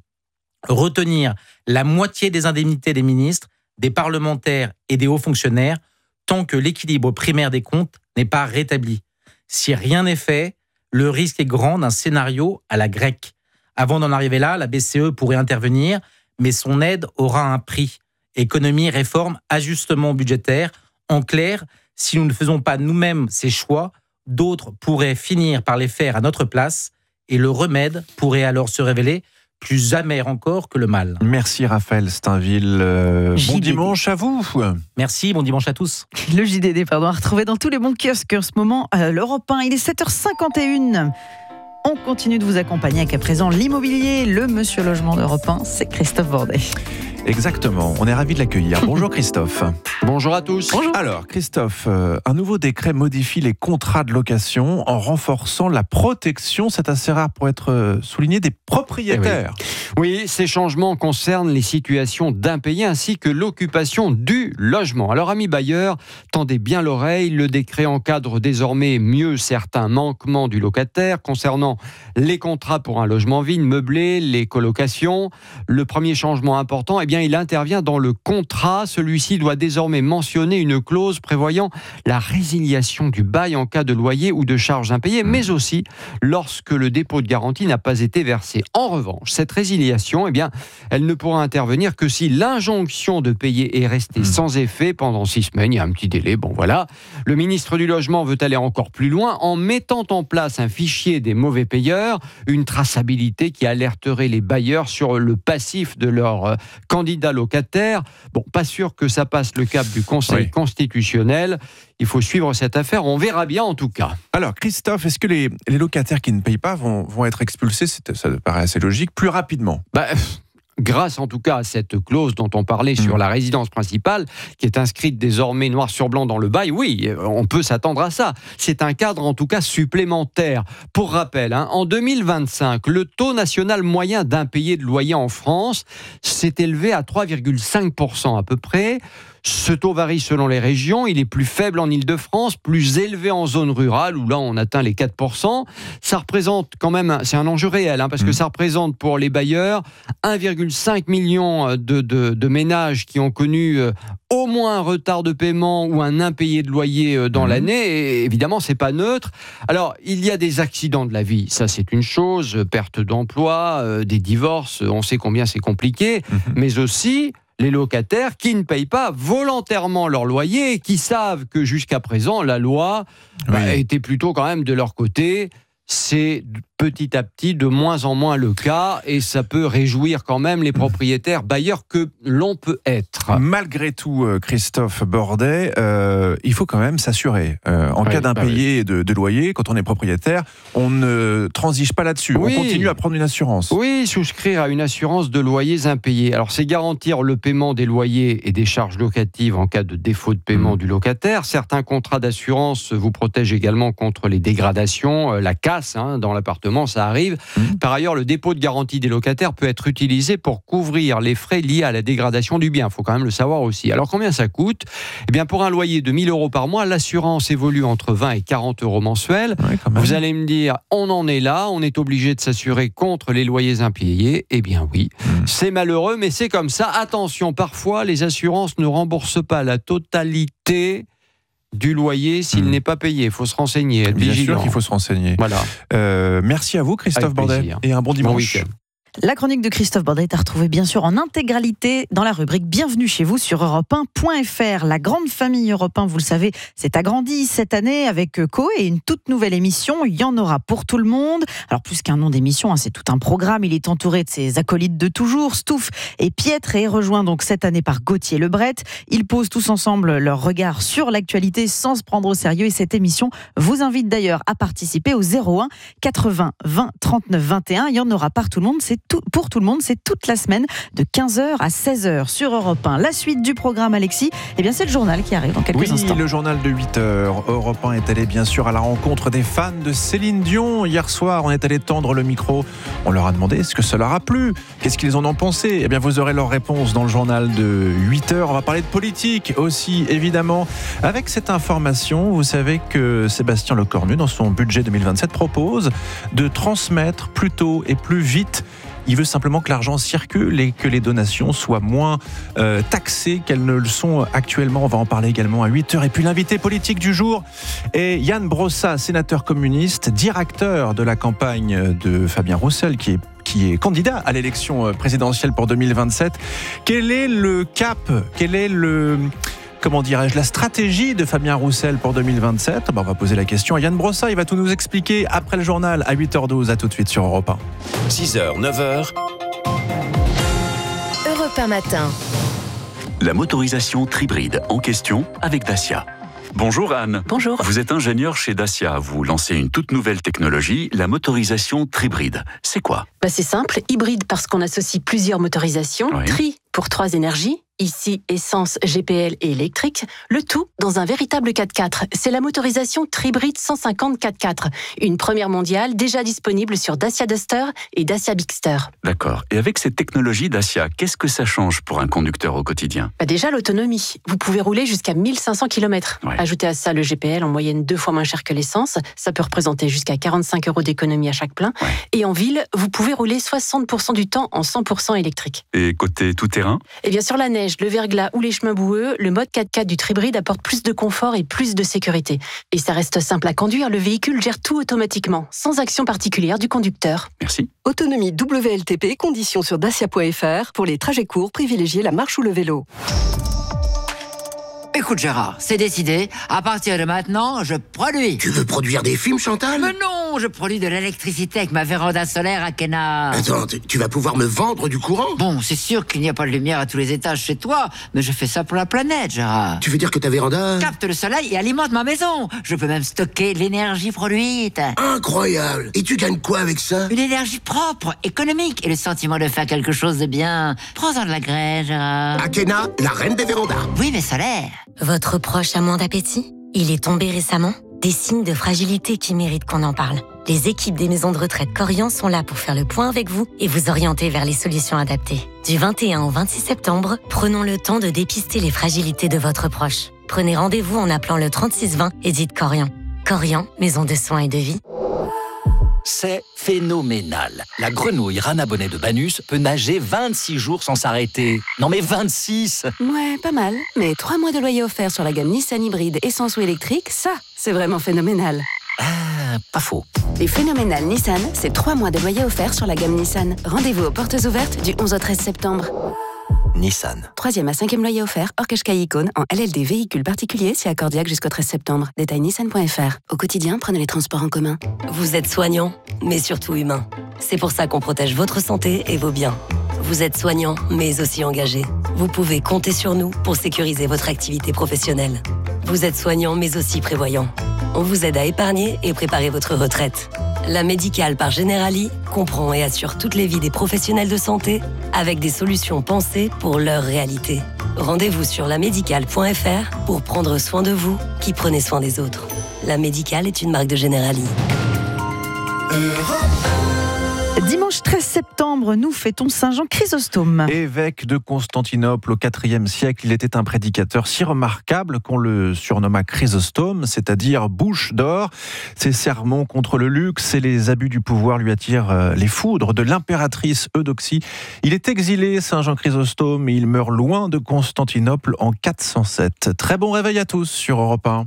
S14: Retenir la moitié des indemnités des ministres, des parlementaires et des hauts fonctionnaires tant que l'équilibre primaire des comptes n'est pas rétabli. Si rien n'est fait, le risque est grand d'un scénario à la grecque. Avant d'en arriver là, la B C E pourrait intervenir, mais son aide aura un prix. Économie, réforme, ajustement budgétaire. En clair, si nous ne faisons pas nous-mêmes ces choix, d'autres pourraient finir par les faire à notre place et le remède pourrait alors se révéler plus amer encore que le mal.
S9: Merci Raphaël Steinville. Euh, bon dimanche à vous.
S14: Merci, bon dimanche à tous.
S10: Le J D D, pardon, à retrouver dans tous les bons kiosques en ce moment. Euh, L'Europe un, il est sept heures cinquante et une. On continue de vous accompagner avec à présent l'immobilier, le Monsieur Logement d'Europe un, c'est Christophe Bordet.
S9: Exactement, on est ravis de l'accueillir. Bonjour Christophe.
S2: Bonjour à tous.
S10: Bonjour.
S9: Alors Christophe, euh, un nouveau décret modifie les contrats de location en renforçant la protection, c'est assez rare pour être euh, souligné, des propriétaires.
S2: Eh oui. oui, ces changements concernent les situations d'impayés ainsi que l'occupation du logement. Alors amis bailleurs, tendez bien l'oreille, le décret encadre désormais mieux certains manquements du locataire concernant les contrats pour un logement vide, meublé, les colocations. Le premier changement important, eh bien, il intervient dans le contrat. Celui-ci doit désormais mentionner une clause prévoyant la résiliation du bail en cas de loyer ou de charges impayées, mais aussi lorsque le dépôt de garantie n'a pas été versé. En revanche, cette résiliation, eh bien, elle ne pourra intervenir que si l'injonction de payer est restée sans effet pendant six semaines. Il y a un petit délai, bon voilà. Le ministre du Logement veut aller encore plus loin en mettant en place un fichier des mauvais payeurs, une traçabilité qui alerterait les bailleurs sur le passif de leurs candidats locataires. Bon, pas sûr que ça passe le cap du Conseil oui. constitutionnel. Il faut suivre cette affaire, on verra bien en tout cas.
S9: Alors Christophe, est-ce que les, les locataires qui ne payent pas vont, vont être expulsés, c'est, ça paraît assez logique, plus rapidement ?
S2: bah, grâce en tout cas à cette clause dont on parlait sur la résidence principale, qui est inscrite désormais noir sur blanc dans le bail, oui, on peut s'attendre à ça. C'est un cadre en tout cas supplémentaire. Pour rappel, hein, en deux mille vingt-cinq, le taux national moyen d'impayé de loyer en France s'est élevé à trois virgule cinq pour cent à peu près. Ce taux varie selon les régions. Il est plus faible en Île-de-France, plus élevé en zone rurale, où là, on atteint les quatre pour cent. Ça représente quand même, c'est un enjeu réel, hein, parce mmh. que ça représente pour les bailleurs un virgule cinq million de, de, de ménages qui ont connu euh, au moins un retard de paiement ou un impayé de loyer euh, dans mmh. l'année. Et évidemment, c'est pas neutre. Alors, il y a des accidents de la vie. Ça, c'est une chose. Perte d'emploi, euh, des divorces. On sait combien c'est compliqué. Mmh. Mais aussi les locataires qui ne payent pas volontairement leur loyer et qui savent que jusqu'à présent, la loi oui. bah, était plutôt quand même de leur côté. C'est petit à petit de moins en moins le cas et ça peut réjouir quand même les propriétaires bailleurs que l'on peut être.
S9: Malgré tout, Christophe Bordet, euh, il faut quand même s'assurer. Euh, en oui, cas d'impayé bah oui. de, de loyer, quand on est propriétaire, on ne transige pas là-dessus. Oui. On continue à prendre une assurance.
S2: Oui, souscrire à une assurance de loyers impayés. Alors, c'est garantir le paiement des loyers et des charges locatives en cas de défaut de paiement mmh. du locataire. Certains contrats d'assurance vous protègent également contre les dégradations, la casse hein, dans l'appartement. Ça arrive. Mmh. Par ailleurs, le dépôt de garantie des locataires peut être utilisé pour couvrir les frais liés à la dégradation du bien. Il faut quand même le savoir aussi. Alors, combien ça coûte ? Eh bien, pour un loyer de mille euros par mois, l'assurance évolue entre vingt et quarante euros mensuels. Ouais, vous allez me dire, on en est là, on est obligé de s'assurer contre les loyers impayés. Eh bien oui, mmh. c'est malheureux, mais c'est comme ça. Attention, parfois, les assurances ne remboursent pas la totalité du loyer s'il mmh. n'est pas payé. Il faut se renseigner, être
S9: Bien
S2: vigilant.
S9: sûr qu'il faut se renseigner.
S2: Voilà.
S9: Euh, merci à vous, Christophe Bordet, et un bon dimanche.
S2: Bon week-end.
S10: La chronique de Christophe Bordet est à retrouver bien sûr en intégralité dans la rubrique Bienvenue chez vous sur europe un point f r. La grande famille Europe un, vous le savez, s'est agrandie cette année avec Coé et une toute nouvelle émission. Il y en aura pour tout le monde. Alors plus qu'un nom d'émission, hein, c'est tout un programme. Il est entouré de ses acolytes de toujours, Stouff et Pietre, et est rejoint donc cette année par Gauthier Lebret. Ils posent tous ensemble leur regard sur l'actualité sans se prendre au sérieux. Et cette émission vous invite d'ailleurs à participer au zéro un quatre-vingts vingt trente-neuf vingt et un. Il y en aura par tout le monde. C'est Tout, pour tout le monde, c'est toute la semaine de quinze heures à seize heures sur Europe un. La suite du programme, Alexis, eh bien c'est le journal qui arrive dans quelques
S9: oui,
S10: instants.
S9: Oui, le journal de huit heures. Europe un est allé bien sûr à la rencontre des fans de Céline Dion. Hier soir, on est allé tendre le micro. On leur a demandé ce que ça leur a plu. Qu'est-ce qu'ils en ont pensé ? Eh bien, vous aurez leur réponse dans le journal de huit heures. On va parler de politique aussi, évidemment. Avec cette information, vous savez que Sébastien Lecornu, dans son budget deux mille vingt-sept, propose de transmettre plus tôt et plus vite. Il veut simplement que l'argent circule et que les donations soient moins euh, taxées qu'elles ne le sont actuellement. On va en parler également à huit heures. Et puis l'invité politique du jour est Yann Brossa, sénateur communiste, directeur de la campagne de Fabien Roussel, qui est qui est candidat à l'élection présidentielle pour deux mille vingt-sept. Quel est le cap ? Quel est le... Comment dirais-je, la stratégie de Fabien Roussel pour deux mille vingt-sept? Ben, on va poser la question à Yann Brossa, il va tout nous expliquer après le journal à huit heures douze. À tout de suite sur Europe un.
S4: six heures, neuf heures.
S19: Europe un matin.
S6: La motorisation Tribride en question avec Dacia. Bonjour Anne.
S19: Bonjour.
S6: Vous êtes ingénieur chez Dacia. Vous lancez une toute nouvelle technologie, la motorisation Tribride. C'est quoi ?
S7: Bah c'est simple, hybride parce qu'on associe plusieurs motorisations, oui. Tri pour trois énergies, ici essence, G P L et électrique, le tout dans un véritable quatre-quatre. C'est la motorisation Tribride cent cinquante quatre-quatre, une première mondiale déjà disponible sur Dacia Duster et Dacia Bigster.
S6: D'accord. Et avec cette technologie Dacia, qu'est-ce que ça change pour un conducteur au quotidien ?
S7: Bah déjà l'autonomie. Vous pouvez rouler jusqu'à mille cinq cents kilomètres. Ouais. Ajoutez à ça le G P L en moyenne deux fois moins cher que l'essence. Ça peut représenter jusqu'à quarante-cinq euros d'économie à chaque plein. Ouais. Et en ville, vous pouvez rouler soixante pour cent du temps en cent pour cent électrique.
S6: Et côté tout-terrain ?
S7: Et bien sur la neige, le verglas ou les chemins boueux, le mode quatre-quatre du Tribride apporte plus de confort et plus de sécurité. Et ça reste simple à conduire, le véhicule gère tout automatiquement, sans action particulière du conducteur.
S6: Merci.
S8: Autonomie W L T P, conditions sur dacia point f r. Pour les trajets courts, privilégiez la marche ou le vélo.
S12: Écoute Gérard, c'est décidé. À partir de maintenant, je produis.
S13: Tu veux produire des films, Chantal?
S12: Mais non, je produis de l'électricité avec ma véranda solaire à Kena.
S13: Attends, tu vas pouvoir me vendre du courant?
S12: Bon, c'est sûr qu'il n'y a pas de lumière à tous les étages chez toi, mais je fais ça pour la planète, Gérard.
S13: Tu veux dire que ta véranda
S12: capte le soleil et alimente ma maison. Je peux même stocker l'énergie produite.
S13: Incroyable. Et tu gagnes quoi avec ça?
S12: Une énergie propre, économique et le sentiment de faire quelque chose de bien. Prends-en de la graine, Gérard.
S13: Akena, la reine des vérandas.
S12: Oui, mais solaire.
S15: Votre proche a moins d'appétit? Il est tombé récemment? Des signes de fragilité qui méritent qu'on en parle. Les équipes des maisons de retraite Corian sont là pour faire le point avec vous et vous orienter vers les solutions adaptées. Du vingt et un au vingt-six septembre, prenons le temps de dépister les fragilités de votre proche. Prenez rendez-vous en appelant le trente-six vingt et dites Corian. Corian, maison de soins et de vie.
S24: C'est phénoménal. La grenouille rana bonnet de Banus peut nager vingt-six jours sans s'arrêter. Non mais vingt-six!
S7: Ouais, pas mal. Mais trois mois de loyer offert sur la gamme Nissan hybride essence ou électrique, ça, c'est vraiment phénoménal.
S24: Ah, pas faux.
S7: Les phénoménales Nissan, c'est trois mois de loyer offert sur la gamme Nissan. Rendez-vous aux portes ouvertes du onze au treize septembre.
S24: Nissan.
S7: Troisième à cinquième loyer offert, hors Qashqai Icône, en L L D véhicule particulier, c'est accordiaque jusqu'au treize septembre. Détail nissan point f r. Au quotidien, prenez les transports en commun.
S1: Vous êtes soignant, mais surtout humain. C'est pour ça qu'on protège votre santé et vos biens. Vous êtes soignant, mais aussi engagé. Vous pouvez compter sur nous pour sécuriser votre activité professionnelle. Vous êtes soignant, mais aussi prévoyant. On vous aide à épargner et préparer votre retraite. La médicale par Generali comprend et assure toutes les vies des professionnels de santé avec des solutions pensées pour leur réalité. Rendez-vous sur la médicale point f r pour prendre soin de vous qui prenez soin des autres. La Médicale est une marque de Generali.
S10: Dimanche treize septembre, nous fêtons Saint Jean Chrysostome.
S9: Évêque de Constantinople au quatrième siècle, il était un prédicateur si remarquable qu'on le surnomma Chrysostome, c'est-à-dire bouche d'or. Ses sermons contre le luxe et les abus du pouvoir lui attirent les foudres de l'impératrice Eudoxie. Il est exilé, Saint Jean Chrysostome, et il meurt loin de Constantinople en quatre cent sept. Très bon réveil à tous sur Europe un.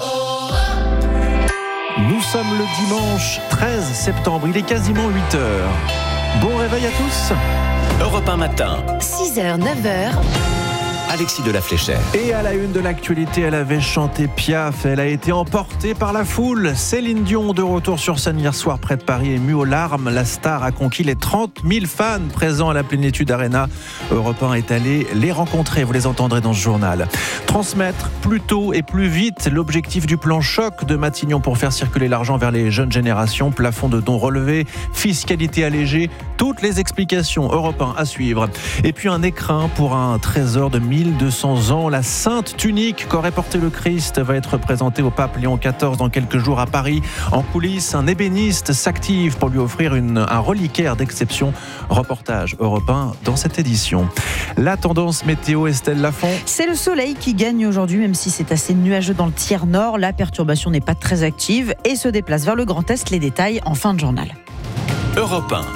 S9: Nous sommes le dimanche treize septembre, il est quasiment huit heures. Bon réveil à tous.
S4: Europe un matin.
S19: six heures, neuf heures.
S4: Alexis de la Fléchère.
S9: Et à la une de l'actualité, elle avait chanté Piaf. Elle a été emportée par la foule. Céline Dion, de retour sur scène hier soir près de Paris, émue aux larmes. La star a conquis les trente mille fans présents à la Plénitude Arena. Europe un est allé les rencontrer. Vous les entendrez dans ce journal. Transmettre plus tôt et plus vite l'objectif du plan choc de Matignon pour faire circuler l'argent vers les jeunes générations. Plafond de dons relevés, fiscalité allégée. Toutes les explications Europe un à suivre. Et puis un écrin pour un trésor de mille deux cents ans. La sainte tunique qu'aurait porté le Christ va être présentée au pape Léon quatorze dans quelques jours à Paris. En coulisses, un ébéniste s'active pour lui offrir une, un reliquaire d'exception. Reportage Europe un dans cette édition. La tendance météo, Estelle Lafont.
S10: C'est le soleil qui gagne aujourd'hui, même si c'est assez nuageux dans le tiers nord. La perturbation n'est pas très active et se déplace vers le Grand Est. Les détails en fin de journal.
S4: Europe un.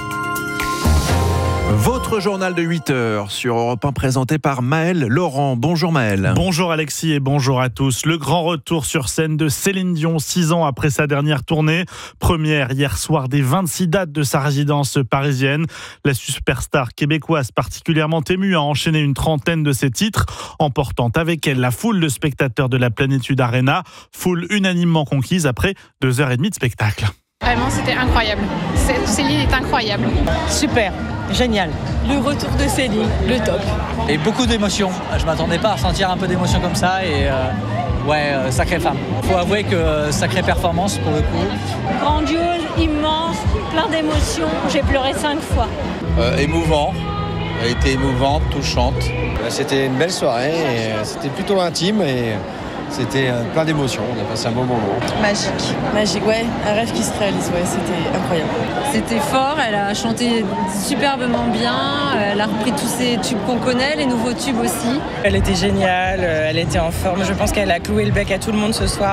S9: Votre journal de huit heures sur Europe un présenté par Maël Laurent. Bonjour Maël.
S16: Bonjour Alexis et bonjour à tous. Le grand retour sur scène de Céline Dion, six ans après sa dernière tournée. Première hier soir des vingt-six dates de sa résidence parisienne. La superstar québécoise particulièrement émue a enchaîné une trentaine de ses titres, emportant avec elle la foule de spectateurs de la Plénitude Arena. Foule unanimement conquise après deux heures et demie de spectacle.
S17: Vraiment, c'était incroyable. Céline est incroyable.
S18: Super, génial. Le retour de Céline, le top.
S27: Et beaucoup d'émotions. Je ne m'attendais pas à ressentir un peu d'émotion comme ça. Et euh, ouais, euh, sacrée femme. Il faut avouer que euh, sacrée performance pour le coup.
S18: Grandiose, immense, plein d'émotions. J'ai pleuré cinq fois.
S28: Euh, émouvant. Elle a été émouvante, touchante.
S29: C'était une belle soirée. Et c'était plutôt intime. Et... C'était plein d'émotions, on a passé un bon moment.
S18: Magique, magique, ouais, un rêve qui se réalise, ouais, c'était incroyable.
S30: C'était fort, elle a chanté superbement bien, elle a repris tous ces tubes qu'on connaît, les nouveaux tubes aussi.
S18: Elle était géniale, elle était en forme, je pense qu'elle a cloué le bec à tout le monde ce soir.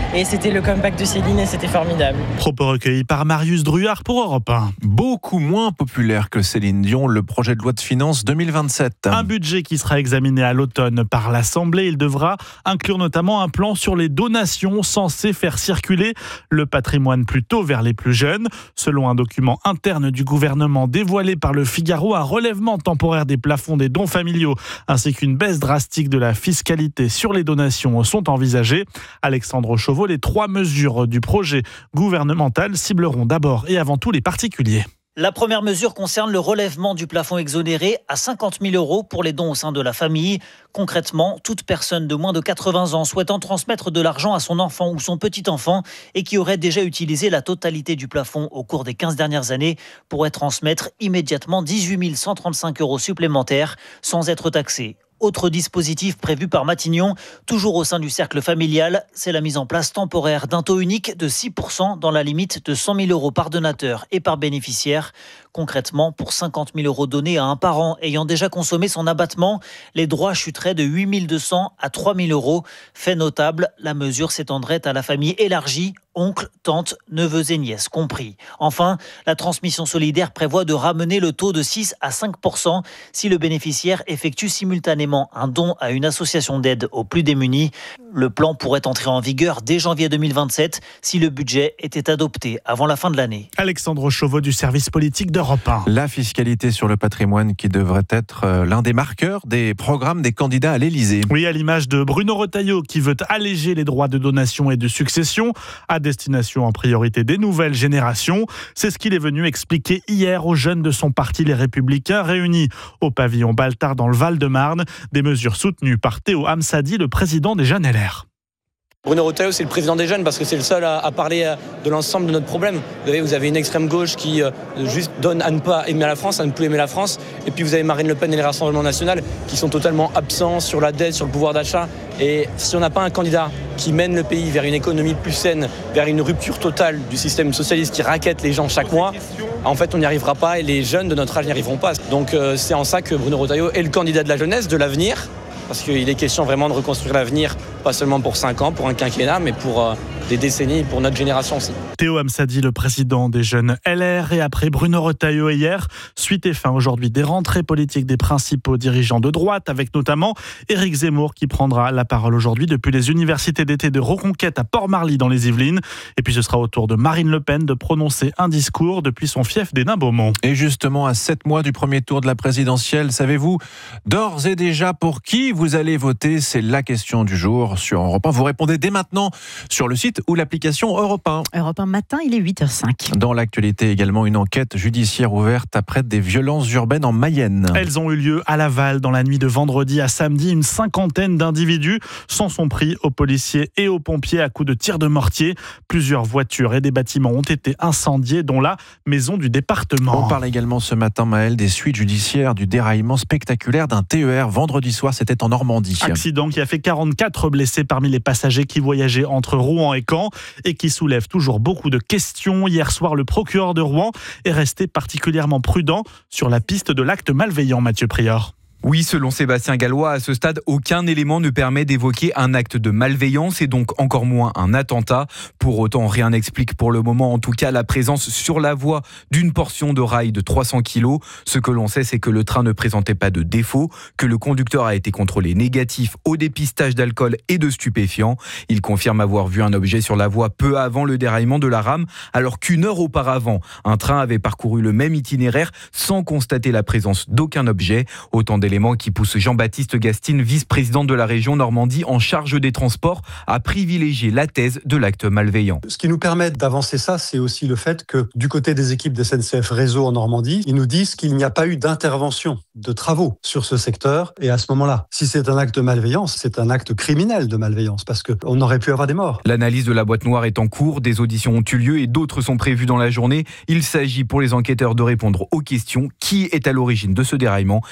S3: Et c'était le comeback de Céline et c'était formidable.
S16: Propos recueillis par Marius Druard pour Europe un.
S9: Beaucoup moins populaire que Céline Dion, le projet de loi de finances deux mille vingt-sept.
S16: Un budget qui sera examiné à l'automne par l'Assemblée. Il devra inclure notamment un plan sur les donations censé faire circuler le patrimoine plutôt vers les plus jeunes. Selon un document interne du gouvernement dévoilé par le Figaro, un relèvement temporaire des plafonds des dons familiaux ainsi qu'une baisse drastique de la fiscalité sur les donations sont envisagées. Alexandre Chauveau, les trois mesures du projet gouvernemental cibleront d'abord et avant tout les particuliers.
S5: La première mesure concerne le relèvement du plafond exonéré à cinquante mille euros pour les dons au sein de la famille. Concrètement, toute personne de moins de quatre-vingts ans souhaitant transmettre de l'argent à son enfant ou son petit-enfant et qui aurait déjà utilisé la totalité du plafond au cours des quinze dernières années pourrait transmettre immédiatement dix-huit mille cent trente-cinq euros supplémentaires sans être taxée. Autre dispositif prévu par Matignon, toujours au sein du cercle familial, c'est la mise en place temporaire d'un taux unique de six pour cent dans la limite de cent mille euros par donateur et par bénéficiaire. Concrètement, pour cinquante mille euros donnés à un parent ayant déjà consommé son abattement, les droits chuteraient de huit mille deux cents à trois mille euros. Fait notable, la mesure s'étendrait à la famille élargie, oncles, tantes, neveux et nièces compris. Enfin, la transmission solidaire prévoit de ramener le taux de six à cinq pour cent si le bénéficiaire effectue simultanément un don à une association d'aide aux plus démunis. Le plan pourrait entrer en vigueur dès janvier deux mille vingt-sept si le budget était adopté avant la fin de l'année.
S16: Alexandre Chauveau du service politique d'Europe un.
S9: La fiscalité sur le patrimoine qui devrait être l'un des marqueurs des programmes des candidats à l'Élysée.
S16: Oui, à l'image de Bruno Retailleau qui veut alléger les droits de donation et de succession à destination en priorité des nouvelles générations. C'est ce qu'il est venu expliquer hier aux jeunes de son parti Les Républicains réunis au pavillon Baltard dans le Val-de-Marne. Des mesures soutenues par Théo Hamsadi, le président des Jeunes L R.
S11: Bruno Retailleau, c'est le président des jeunes parce que c'est le seul à, à parler de l'ensemble de notre problème. Vous avez, vous avez une extrême gauche qui euh, juste donne à ne pas aimer la France, à ne plus aimer la France. Et puis vous avez Marine Le Pen et le Rassemblement National qui sont totalement absents sur la dette, sur le pouvoir d'achat. Et si on n'a pas un candidat qui mène le pays vers une économie plus saine, vers une rupture totale du système socialiste qui raquette les gens chaque mois, en fait on n'y arrivera pas et les jeunes de notre âge n'y arriveront pas. Donc euh, c'est en ça que Bruno Retailleau est le candidat de la jeunesse, de l'avenir. Parce qu'il est question vraiment de reconstruire l'avenir, pas seulement pour cinq ans, pour un quinquennat, mais pour euh, des décennies, pour notre génération aussi.
S16: Théo Hamsadi, le président des Jeunes L R, et après Bruno Retailleau hier, suite et fin aujourd'hui des rentrées politiques des principaux dirigeants de droite, avec notamment Éric Zemmour qui prendra la parole aujourd'hui depuis les universités d'été de Reconquête à Port-Marly dans les Yvelines. Et puis ce sera au tour de Marine Le Pen de prononcer un discours depuis son fief des Nains-Beaumont.
S9: Et justement, à sept mois du premier tour de la présidentielle, savez-vous d'ores et déjà pour qui vous allez voter? C'est la question du jour sur Europe un. Vous répondez dès maintenant sur le site ou l'application Europe un.
S10: Europe un matin, il est huit heures cinq.
S9: Dans l'actualité également, une enquête judiciaire ouverte après des violences urbaines en Mayenne.
S16: Elles ont eu lieu à Laval dans la nuit de vendredi à samedi. Une cinquantaine d'individus s'en sont pris aux policiers et aux pompiers à coups de tirs de mortier. Plusieurs voitures et des bâtiments ont été incendiés, dont la maison du département.
S9: On parle également ce matin, Maël, des suites judiciaires du déraillement spectaculaire d'un T E R vendredi soir. C'était en Normandie.
S16: Accident qui a fait quarante-quatre blessés parmi les passagers qui voyageaient entre Rouen et Caen et qui soulève toujours beaucoup de questions. Hier soir, le procureur de Rouen est resté particulièrement prudent sur la piste de l'acte malveillant, Mathieu Prieur.
S14: Oui, selon Sébastien Gallois, à ce stade, aucun élément ne permet d'évoquer un acte de malveillance et donc encore moins un attentat. Pour autant, rien n'explique pour le moment, en tout cas, la présence sur la voie d'une portion de rail de trois cents kilos. Ce que l'on sait, c'est que le train ne présentait pas de défaut, que le conducteur a été contrôlé négatif au dépistage d'alcool et de stupéfiants. Il confirme avoir vu un objet sur la voie peu avant le déraillement de la rame, alors qu'une heure auparavant, un train avait parcouru le même itinéraire sans constater la présence d'aucun objet. Autant d'éléments qui pousse Jean-Baptiste Gastine, vice-président de la région Normandie en charge des transports, à privilégier la thèse de l'acte malveillant.
S20: Ce qui nous permet d'avancer ça, c'est aussi le fait que du côté des équipes de S N C F Réseau en Normandie, ils nous disent qu'il n'y a pas eu d'intervention, de travaux sur ce secteur. Et à ce moment-là, si c'est un acte de malveillance, c'est un acte criminel de malveillance parce qu'on aurait pu avoir des morts.
S14: L'analyse de la boîte noire est en cours, des auditions ont eu lieu et d'autres sont prévues dans la journée. Il s'agit pour les enquêteurs de répondre aux questions. Qui est à l'origine de ce déraillement et pour quel motif ?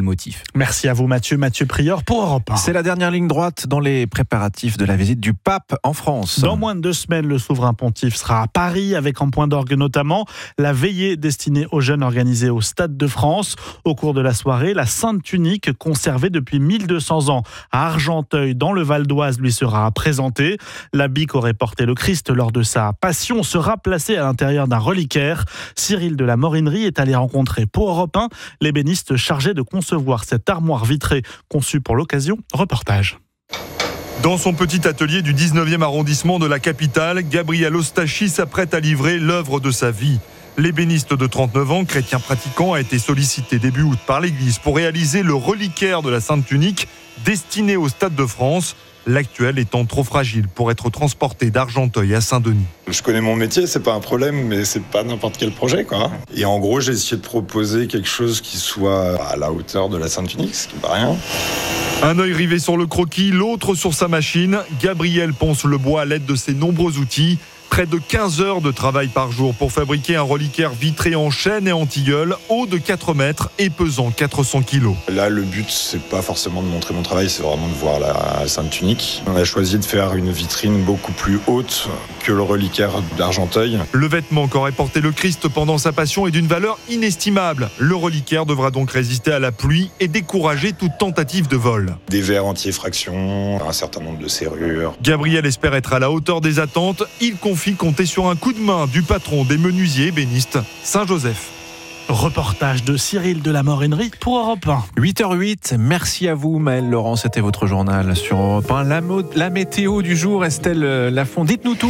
S14: motif.
S16: Merci à vous Mathieu, Mathieu Prieur pour Europe un.
S9: C'est la dernière ligne droite dans les préparatifs de la visite du pape en France.
S16: Dans moins de deux semaines, le souverain pontife sera à Paris avec en point d'orgue notamment la veillée destinée aux jeunes organisée au Stade de France. Au cours de la soirée, la Sainte Tunique conservée depuis mille deux cents ans à Argenteuil dans le Val d'Oise lui sera présentée. L'habit qu'aurait porté le Christ lors de sa passion sera placé à l'intérieur d'un reliquaire. Cyril de la Morinerie est allé rencontrer pour Europe un l'ébéniste chargé de concevoir cette armoire vitrée conçue pour l'occasion. Reportage.
S2: Dans son petit atelier du dix-neuvième arrondissement de la capitale, Gabriel Ostachi s'apprête à livrer l'œuvre de sa vie. L'ébéniste de trente-neuf ans, chrétien pratiquant, a été sollicité début août par l'Église pour réaliser le reliquaire de la Sainte Tunique destiné au Stade de France. L'actuel étant trop fragile pour être transporté d'Argenteuil à Saint-Denis.
S6: Je connais mon métier, c'est pas un problème, mais c'est pas n'importe quel projet, quoi. Et en gros, j'ai essayé de proposer quelque chose qui soit à la hauteur de la Sainte Tunique, ce qui n'est pas rien.
S2: Un œil rivé sur le croquis, l'autre sur sa machine. Gabriel ponce le bois à l'aide de ses nombreux outils. Près de quinze heures de travail par jour pour fabriquer un reliquaire vitré en chêne et en tilleul, haut de quatre mètres et pesant quatre cents kilos.
S6: Là, le but, c'est pas forcément de montrer mon travail, c'est vraiment de voir la Sainte Tunique. On a choisi de faire une vitrine beaucoup plus haute que le reliquaire d'Argenteuil.
S2: Le vêtement qu'aurait porté le Christ pendant sa passion est d'une valeur inestimable. Le reliquaire devra donc résister à la pluie et décourager toute tentative de vol.
S6: Des verres anti-effraction, un certain nombre de serrures.
S2: Gabriel espère être à la hauteur des attentes. Il confie compter sur un coup de main du patron des menuisiers ébénistes, Saint-Joseph.
S16: Reportage de Cyril de la Morinerie pour Europe un.
S9: huit heures huit, merci à vous Maëlle Laurent, c'était votre journal sur Europe un. La, mo- la météo du jour, Estelle Lafont, dites-nous tout.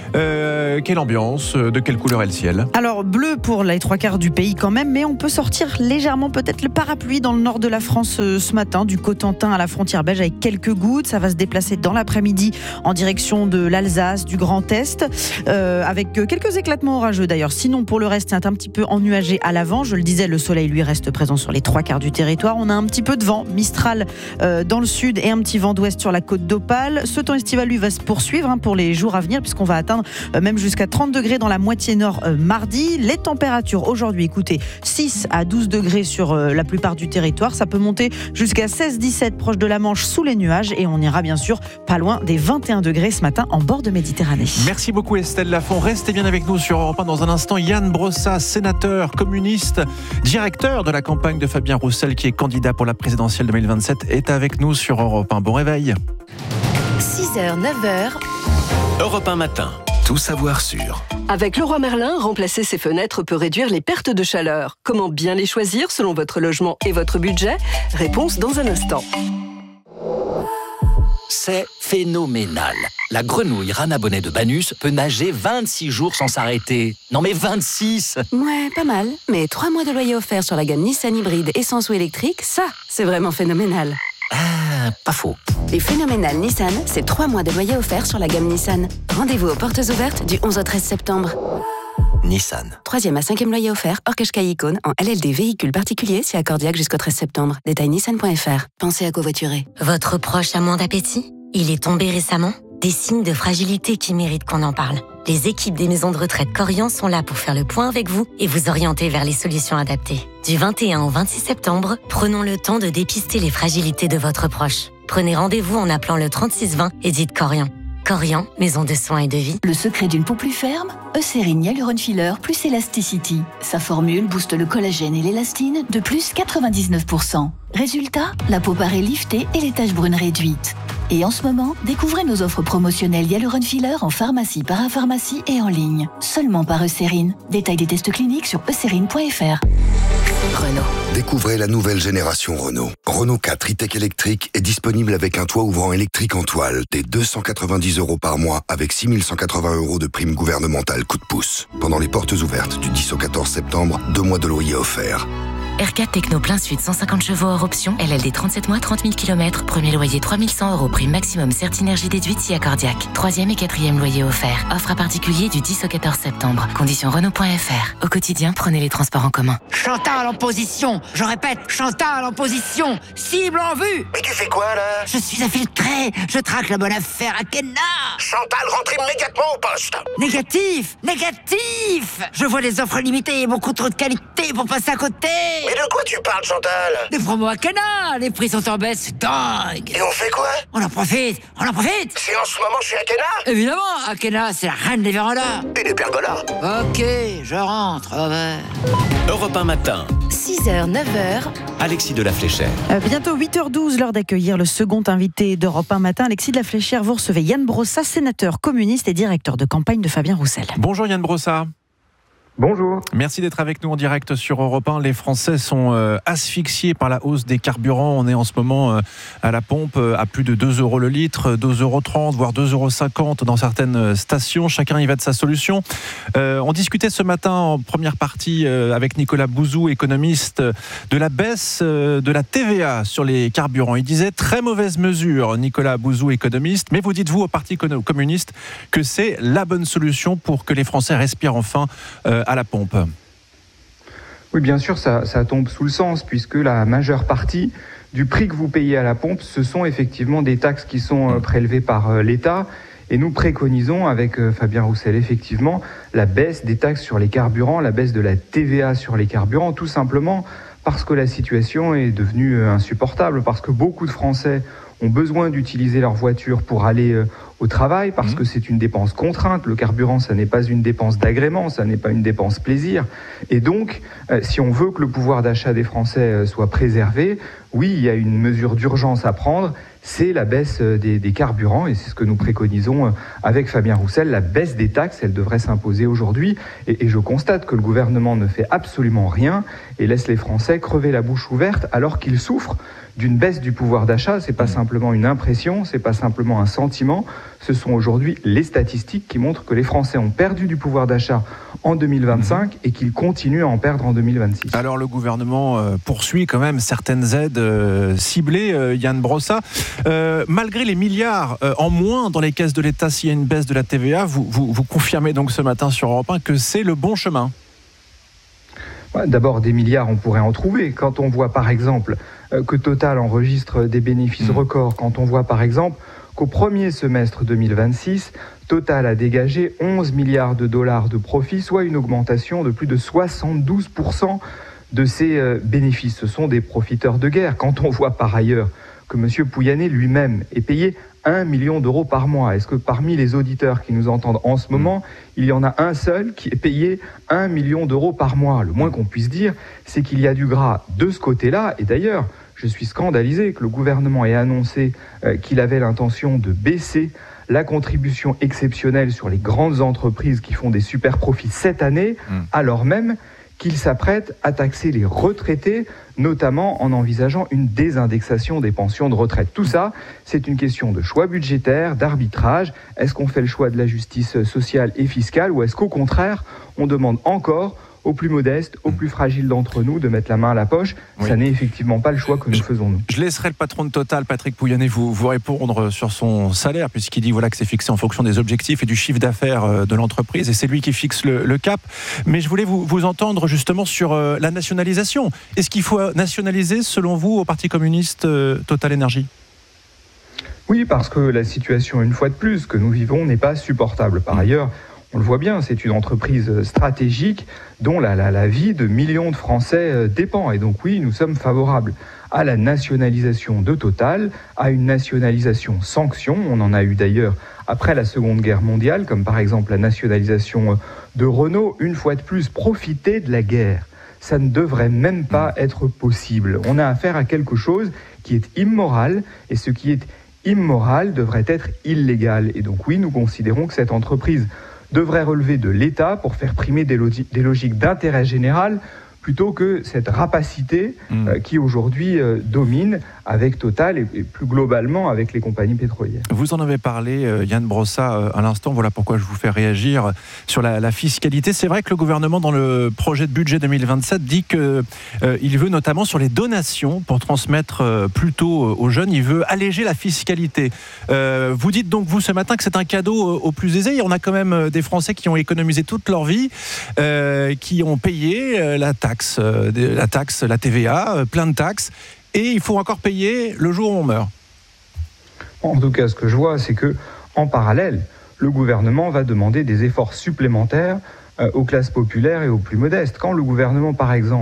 S9: Euh, quelle ambiance, de quelle couleur est le ciel?
S10: Alors bleu pour les trois quarts du pays quand même, mais on peut sortir légèrement peut-être le parapluie dans le nord de la France euh, ce matin, du Cotentin à la frontière belge avec quelques gouttes. Ça va se déplacer dans l'après-midi en direction de l'Alsace, du Grand Est, euh, avec quelques éclatements orageux d'ailleurs. Sinon pour le reste, c'est un petit peu ennuagé à l'avant. Je le disais, le soleil lui reste présent sur les trois quarts du territoire. On a un petit peu de vent, Mistral euh, dans le sud et un petit vent d'ouest sur la côte d'Opale. Ce temps estival lui va se poursuivre hein, pour les jours à venir, puisqu'on va atteindre même jusqu'à trente degrés dans la moitié nord euh, mardi. Les températures aujourd'hui, écoutez, six à douze degrés sur euh, la plupart du territoire. Ça peut monter jusqu'à seize dix-sept proche de la Manche sous les nuages et on ira bien sûr pas loin des vingt et un degrés ce matin en bord de Méditerranée.
S9: Merci beaucoup Estelle Lafont. Restez bien avec nous sur Europe un. Dans un instant, Yann Brossat, sénateur communiste, directeur de la campagne de Fabien Roussel qui est candidat pour la présidentielle deux mille vingt-sept, est avec nous sur Europe un. Bon réveil.
S19: six heures, neuf heures.
S4: Europe un matin. Tout savoir sur.
S8: Avec Leroy Merlin, remplacer ses fenêtres peut réduire les pertes de chaleur. Comment bien les choisir selon votre logement et votre budget? Réponse dans un instant.
S24: C'est phénoménal. La grenouille rana bonnet de Banus peut nager vingt-six jours sans s'arrêter. Non mais vingt-six!
S7: Ouais, pas mal. Mais trois mois de loyer offert sur la gamme Nissan hybride essence ou électrique, ça, c'est vraiment phénoménal.
S24: Ah, pas faux.
S7: Et phénoménal Nissan, c'est trois mois de loyer offert sur la gamme Nissan. Rendez-vous aux portes ouvertes du onze au treize septembre.
S24: Nissan.
S7: Troisième à cinquième loyer offert, hors Qashqai Icône, en L L D véhicule particulier, si accordiaque jusqu'au treize septembre. Détail nissan point f r. Pensez à covoiturer.
S15: Votre proche a moins d'appétit? Il est tombé récemment? Des signes de fragilité qui méritent qu'on en parle. Les équipes des maisons de retraite Corian sont là pour faire le point avec vous et vous orienter vers les solutions adaptées. Du vingt et un au vingt-six septembre, prenons le temps de dépister les fragilités de votre proche. Prenez rendez-vous en appelant le trente-six vingt et dites Corian. Corian, maison de soins et de vie.
S12: Le secret d'une peau plus ferme? Eucérine Hyaluron Filler plus Elasticity. Sa formule booste le collagène et l'élastine de plus quatre-vingt-dix-neuf pour cent. Résultat, la peau paraît liftée et les taches brunes réduites. Et en ce moment, découvrez nos offres promotionnelles Hyaluron Filler en pharmacie, parapharmacie et en ligne. Seulement par Eucérine. Détail des tests cliniques sur eucérine point f r.
S19: Renault.
S13: Découvrez la nouvelle génération Renault. Renault quatre e-tech électrique est disponible avec un toit ouvrant électrique en toile dès deux cent quatre-vingt-dix euros par mois avec six mille cent quatre-vingts euros de prime gouvernementale coup de pouce. Pendant les portes ouvertes du dix au quatorze septembre, deux mois de loyer offerts.
S21: R quatre Techno plein sud, cent cinquante chevaux hors option, L L D trente-sept mois, trente mille kilomètres, premier loyer trois mille cent euros, prime maximum Certinergie déduite si accordiaque. Troisième et quatrième loyer offert. Offre à particulier du dix au quatorze septembre. Conditions Renault point f r. Au quotidien, prenez les transports en commun.
S22: Chantal en position. Je répète, Chantal en position. Cible en vue.
S23: Mais tu fais quoi là?
S22: Je suis infiltré. Je traque la bonne affaire à Kenna.
S23: Chantal, rentre immédiatement au poste.
S22: Négatif, négatif. Je vois des offres limitées et beaucoup trop de qualité pour passer à côté.
S23: Mais de quoi tu parles, Chantal?
S22: Des promos Akena, les prix sont en baisse, c'est dingue.
S23: Et on fait quoi?
S22: On en profite, on en profite.
S23: C'est en ce moment chez Akena?
S22: Évidemment, Akena, c'est la reine des vérandas.
S23: Et des pergolas.
S22: Ok, je rentre. Au revoir.
S4: Europe un matin.
S19: six heures, neuf heures.
S4: Alexis de la Fléchère.
S10: Euh, bientôt huit heures douze, l'heure d'accueillir le second invité d'Europe un matin. Alexis de la Fléchère, vous recevez Yann Brossa, sénateur communiste et directeur de campagne de Fabien Roussel.
S9: Bonjour Yann Brossa.
S1: Bonjour.
S9: Merci d'être avec nous en direct sur Europe un. Les Français sont euh, asphyxiés par la hausse des carburants. On est en ce moment euh, à la pompe euh, à plus de deux euros le litre, deux euros trente, voire deux euros cinquante dans certaines stations. Chacun y va de sa solution. Euh, on discutait ce matin en première partie euh, avec Nicolas Bouzou, économiste, de la baisse euh, de la T V A sur les carburants. Il disait très mauvaise mesure, Nicolas Bouzou, économiste. Mais vous dites-vous au Parti communiste que c'est la bonne solution pour que les Français respirent enfin euh, à la pompe?
S1: Oui, bien sûr, ça, ça tombe sous le sens, puisque la majeure partie du prix que vous payez à la pompe, ce sont effectivement des taxes qui sont euh, prélevées par euh, l'État. Et nous préconisons, avec euh, Fabien Roussel, effectivement, la baisse des taxes sur les carburants, la baisse de la T V A sur les carburants, tout simplement parce que la situation est devenue euh, insupportable, parce que beaucoup de Français ont besoin d'utiliser leur voiture pour aller euh, au travail, parce mmh. que c'est une dépense contrainte. Le carburant, ça n'est pas une dépense d'agrément, ça n'est pas une dépense plaisir. Et donc, euh, si on veut que le pouvoir d'achat des Français euh, soit préservé, oui, il y a une mesure d'urgence à prendre, c'est la baisse des, des carburants, et c'est ce que nous préconisons avec Fabien Roussel. La baisse des taxes, elle devrait s'imposer aujourd'hui, et, et je constate que le gouvernement ne fait absolument rien et laisse les Français crever la bouche ouverte alors qu'ils souffrent d'une baisse du pouvoir d'achat. C'est pas simplement une impression, c'est pas simplement un sentiment, ce sont aujourd'hui les statistiques qui montrent que les Français ont perdu du pouvoir d'achat en deux mille vingt-cinq et qu'ils continuent à en perdre en deux mille vingt-six.
S9: Alors le gouvernement euh, poursuit quand même certaines aides euh, ciblées, euh, Yann Brossa. Euh, malgré les milliards euh, en moins dans les caisses de l'État s'il y a une baisse de la T V A, vous, vous, vous confirmez donc ce matin sur Europe un que c'est le bon chemin?
S1: D'abord, des milliards, on pourrait en trouver. Quand on voit par exemple que Total enregistre des bénéfices mmh. records, quand on voit par exemple qu'au premier semestre deux mille vingt-six, Total a dégagé onze milliards de dollars de profit, soit une augmentation de plus de soixante-douze pour cent de ses bénéfices. Ce sont des profiteurs de guerre. Quand on voit par ailleurs que M. Pouyanné lui-même est payé un million d'euros par mois. Est-ce que parmi les auditeurs qui nous entendent en ce moment, il y en a un seul qui est payé un million d'euros par mois? Le moins qu'on puisse dire, c'est qu'il y a du gras de ce côté-là. Et d'ailleurs, je suis scandalisé que le gouvernement ait annoncé euh, qu'il avait l'intention de baisser la contribution exceptionnelle sur les grandes entreprises qui font des super profits cette année, mmh. alors même qu'il s'apprête à taxer les retraités, notamment en envisageant une désindexation des pensions de retraite. Tout ça, c'est une question de choix budgétaire, d'arbitrage. Est-ce qu'on fait le choix de la justice sociale et fiscale, ou est-ce qu'au contraire, on demande encore aux plus modestes, aux plus fragiles d'entre nous de mettre la main à la poche? Oui. Ça n'est effectivement pas le choix que nous je, faisons, nous.
S9: Je laisserai le patron de Total, Patrick Pouyanné, vous, vous répondre sur son salaire, puisqu'il dit voilà, que c'est fixé en fonction des objectifs et du chiffre d'affaires de l'entreprise, et c'est lui qui fixe le, le cap. Mais je voulais vous, vous entendre justement sur euh, la nationalisation. Est-ce qu'il faut nationaliser, selon vous, au Parti communiste, euh, Total Énergie?
S1: Oui, parce que la situation, une fois de plus, que nous vivons n'est pas supportable. Par mmh. ailleurs, on le voit bien, c'est une entreprise stratégique dont la, la, la vie de millions de Français dépend. Et donc oui, nous sommes favorables à la nationalisation de Total, à une nationalisation sanction. On en a eu d'ailleurs après la Seconde Guerre mondiale, comme par exemple la nationalisation de Renault. Une fois de plus, profiter de la guerre, ça ne devrait même pas être possible. On a affaire à quelque chose qui est immoral, et ce qui est immoral devrait être illégal. Et donc oui, nous considérons que cette entreprise devrait relever de l'État pour faire primer des, logi- des logiques d'intérêt général plutôt que cette rapacité mmh. euh, qui aujourd'hui euh, domine avec Total et, et plus globalement avec les compagnies pétrolières.
S9: Vous en avez parlé, euh, Yann Brossa, euh, à l'instant, voilà pourquoi je vous fais réagir sur la, la fiscalité. C'est vrai que le gouvernement, dans le projet de budget deux mille vingt-sept, dit qu'il euh, veut notamment sur les donations pour transmettre euh, plus tôt aux jeunes, il veut alléger la fiscalité. Euh, vous dites donc, vous, ce matin, que c'est un cadeau aux plus aisés. Il y en a quand même des Français qui ont économisé toute leur vie, euh, qui ont payé euh, la taxe. La taxe, la T V A, plein de taxes, et il faut encore payer le jour où on meurt.
S1: En tout cas, ce que je vois, c'est que en parallèle, le gouvernement va demander des efforts supplémentaires aux classes populaires et aux plus modestes. Quand le gouvernement, par exemple,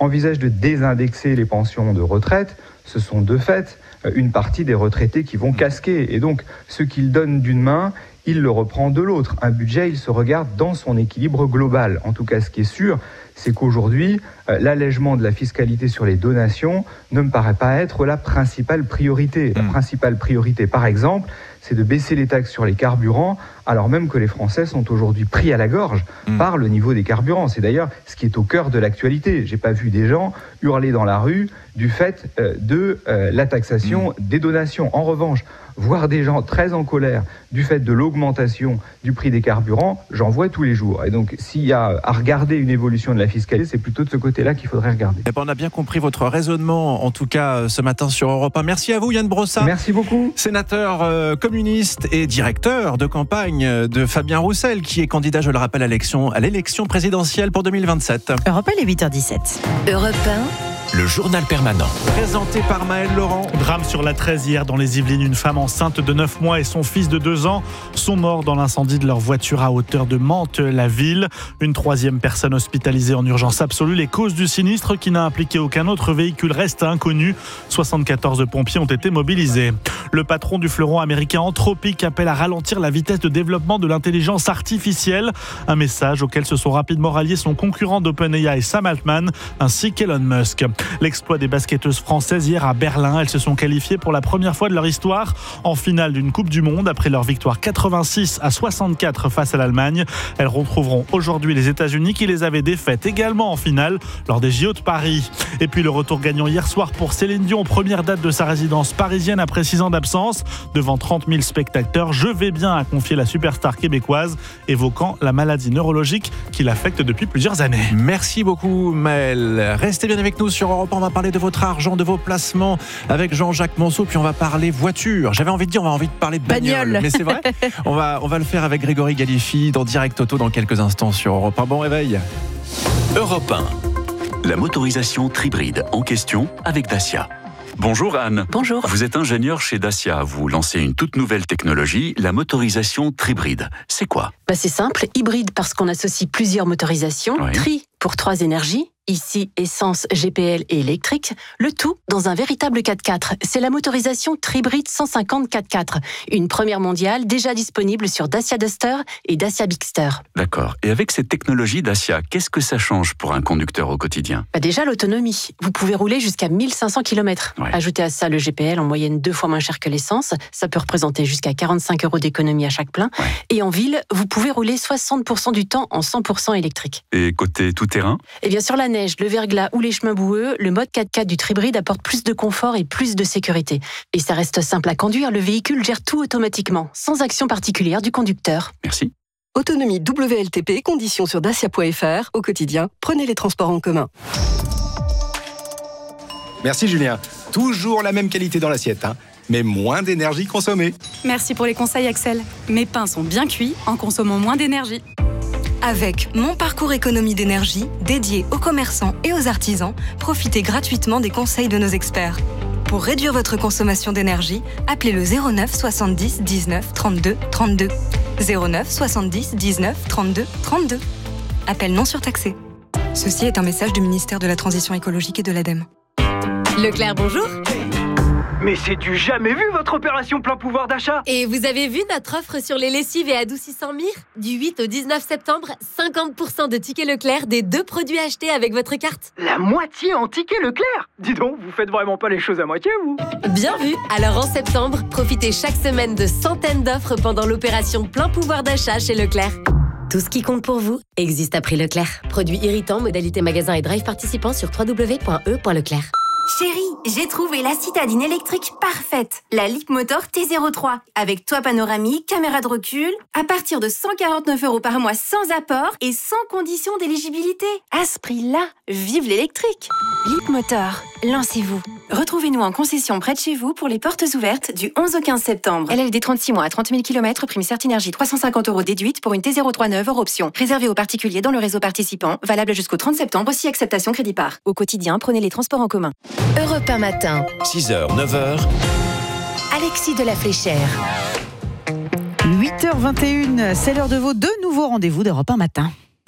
S1: envisage de désindexer les pensions de retraite, ce sont de fait une partie des retraités qui vont casquer. Et donc, ce qu'il donne d'une main, il le reprend de l'autre. Un budget, il se regarde dans son équilibre global. En tout cas, ce qui est sûr, c'est qu'aujourd'hui, euh, l'allègement de la fiscalité sur les donations ne me paraît pas être la principale priorité. La principale priorité, par exemple, c'est de baisser les taxes sur les carburants, alors même que les Français sont aujourd'hui pris à la gorge mmh. par le niveau des carburants. C'est d'ailleurs ce qui est au cœur de l'actualité. J'ai pas vu des gens hurler dans la rue du fait euh, de euh, la taxation mmh. des donations. En revanche, voir des gens très en colère du fait de l'augmentation du prix des carburants, j'en vois tous les jours. Et donc, s'il y a à regarder une évolution de la fiscalité, c'est plutôt de ce côté-là qu'il faudrait regarder.
S9: Eh ben, on a bien compris votre raisonnement, en tout cas ce matin sur Europe un. Merci à vous, Yann Brossat.
S1: Merci beaucoup.
S9: Sénateur euh, communiste et directeur de campagne de Fabien Roussel, qui est candidat, je le rappelle, à l'élection, à l'élection présidentielle pour deux mille vingt-sept.
S10: Europe un, il est huit heures dix-sept.
S19: Europe un.
S4: Le journal permanent.
S9: Présenté par Maël Laurent.
S16: Drame sur la treize hier dans les Yvelines. Une femme enceinte de neuf mois et son fils de deux ans sont morts dans l'incendie de leur voiture à hauteur de Mantes-la-Ville. Une troisième personne hospitalisée en urgence absolue. Les causes du sinistre, qui n'a impliqué aucun autre véhicule, restent inconnues. soixante-quatorze pompiers ont été mobilisés. Le patron du fleuron américain Anthropic appelle à ralentir la vitesse de développement de l'intelligence artificielle. Un message auquel se sont rapidement ralliés son concurrent d'OpenAI, Sam Altman, ainsi qu'Elon Musk. L'exploit des basketteuses françaises hier à Berlin. Elles se sont qualifiées pour la première fois de leur histoire en finale d'une Coupe du Monde après leur victoire quatre-vingt-six à soixante-quatre face à l'Allemagne. Elles retrouveront aujourd'hui les États-Unis qui les avaient défaites également en finale lors des J O de Paris. Et puis le retour gagnant hier soir pour Céline Dion, première date de sa résidence parisienne après six ans d'absence. Devant trente mille spectateurs, je vais bien, a confié la superstar québécoise, évoquant la maladie neurologique qui l'affecte depuis plusieurs années.
S9: Merci beaucoup Maël. Restez bien avec nous sur Europe un, on va parler de votre argent, de vos placements avec Jean-Jacques Monceau, puis on va parler voiture. J'avais envie de dire, on va envie de parler bagnole, bagnole. Mais c'est vrai. on va, on va le faire avec Grégory Galifi dans Direct Auto dans quelques instants sur Europe un. Bon réveil.
S4: Europe un. La motorisation Tribride en question avec Dacia. Bonjour Anne.
S7: Bonjour.
S4: Vous êtes ingénieur chez Dacia. Vous lancez une toute nouvelle technologie, la motorisation Tribride. C'est quoi ?
S7: Bah c'est simple, hybride parce qu'on associe plusieurs motorisations, oui. Tri pour trois énergies, ici essence, G P L et électrique, le tout dans un véritable quatre-quatre. C'est la motorisation Tribride cent cinquante quatre-quatre, une première mondiale déjà disponible sur Dacia Duster et Dacia Bigster.
S4: D'accord. Et avec cette technologie Dacia, qu'est-ce que ça change pour un conducteur au quotidien ?
S7: Bah déjà l'autonomie. Vous pouvez rouler jusqu'à mille cinq cents kilomètres. Ouais. Ajoutez à ça le G P L en moyenne deux fois moins cher que l'essence. Ça peut représenter jusqu'à quarante-cinq euros d'économie à chaque plein. Ouais. Et en ville, vous pouvez rouler soixante pour cent du temps en cent pour cent électrique.
S4: Et côté tout-terrain ?
S7: Et bien sur la neige, le verglas ou les chemins boueux, le mode quatre-quatre du Tribride apporte plus de confort et plus de sécurité. Et ça reste simple à conduire, le véhicule gère tout automatiquement, sans action particulière du conducteur.
S4: Merci.
S8: Autonomie W L T P, conditions sur dacia point f r. Au quotidien, prenez les transports en commun.
S3: Merci Julien. Toujours la même qualité dans l'assiette, hein, mais moins d'énergie consommée.
S5: Merci pour les conseils Axel. Mes pains sont bien cuits en consommant moins d'énergie.
S17: Avec Mon Parcours Économie d'énergie, dédié aux commerçants et aux artisans, profitez gratuitement des conseils de nos experts. Pour réduire votre consommation d'énergie, appelez le zéro neuf soixante-dix dix-neuf trente-deux trente-deux. zéro neuf soixante-dix dix-neuf trente-deux trente-deux. Appel non surtaxé. Ceci est un message du ministère de la Transition écologique et de l'ADEME.
S18: Leclerc, bonjour.
S25: Mais c'est du jamais vu votre opération plein pouvoir d'achat.
S18: Et vous avez vu notre offre sur les lessives et adoucissants Mire ? Du huit au dix-neuf septembre, cinquante pour cent de tickets Leclerc des deux produits achetés avec votre carte.
S25: La moitié en tickets Leclerc ? Dis donc, vous faites vraiment pas les choses à moitié, vous ?
S18: Bien vu. Alors en septembre, profitez chaque semaine de centaines d'offres pendant l'opération plein pouvoir d'achat chez Leclerc. Tout ce qui compte pour vous existe à prix Leclerc. Produits irritants, modalité magasin et drive participants sur w w w point e point leclerc.
S26: Chérie, j'ai trouvé la citadine électrique parfaite. La Leapmotor T zéro trois. Avec toit panoramique, caméra de recul. À partir de cent quarante-neuf euros par mois sans apport et sans condition d'éligibilité. À ce prix-là, vive l'électrique. Leapmotor, lancez-vous. Retrouvez-nous en concession près de chez vous pour les portes ouvertes du onze au quinze septembre. L L D trente-six mois à trente mille kilomètres, prime Certinergie trois cent cinquante euros déduite pour une T zéro trois neuve hors option. Réservé aux particuliers dans le réseau participant. Valable jusqu'au trente septembre, si acceptation crédit par. Au quotidien, prenez les transports en commun.
S19: Europe un matin.
S4: six heures, neuf heures.
S19: Alexis de la Fléchère.
S10: huit heures vingt et une, c'est l'heure de vos deux nouveaux rendez-vous d'Europe un matin.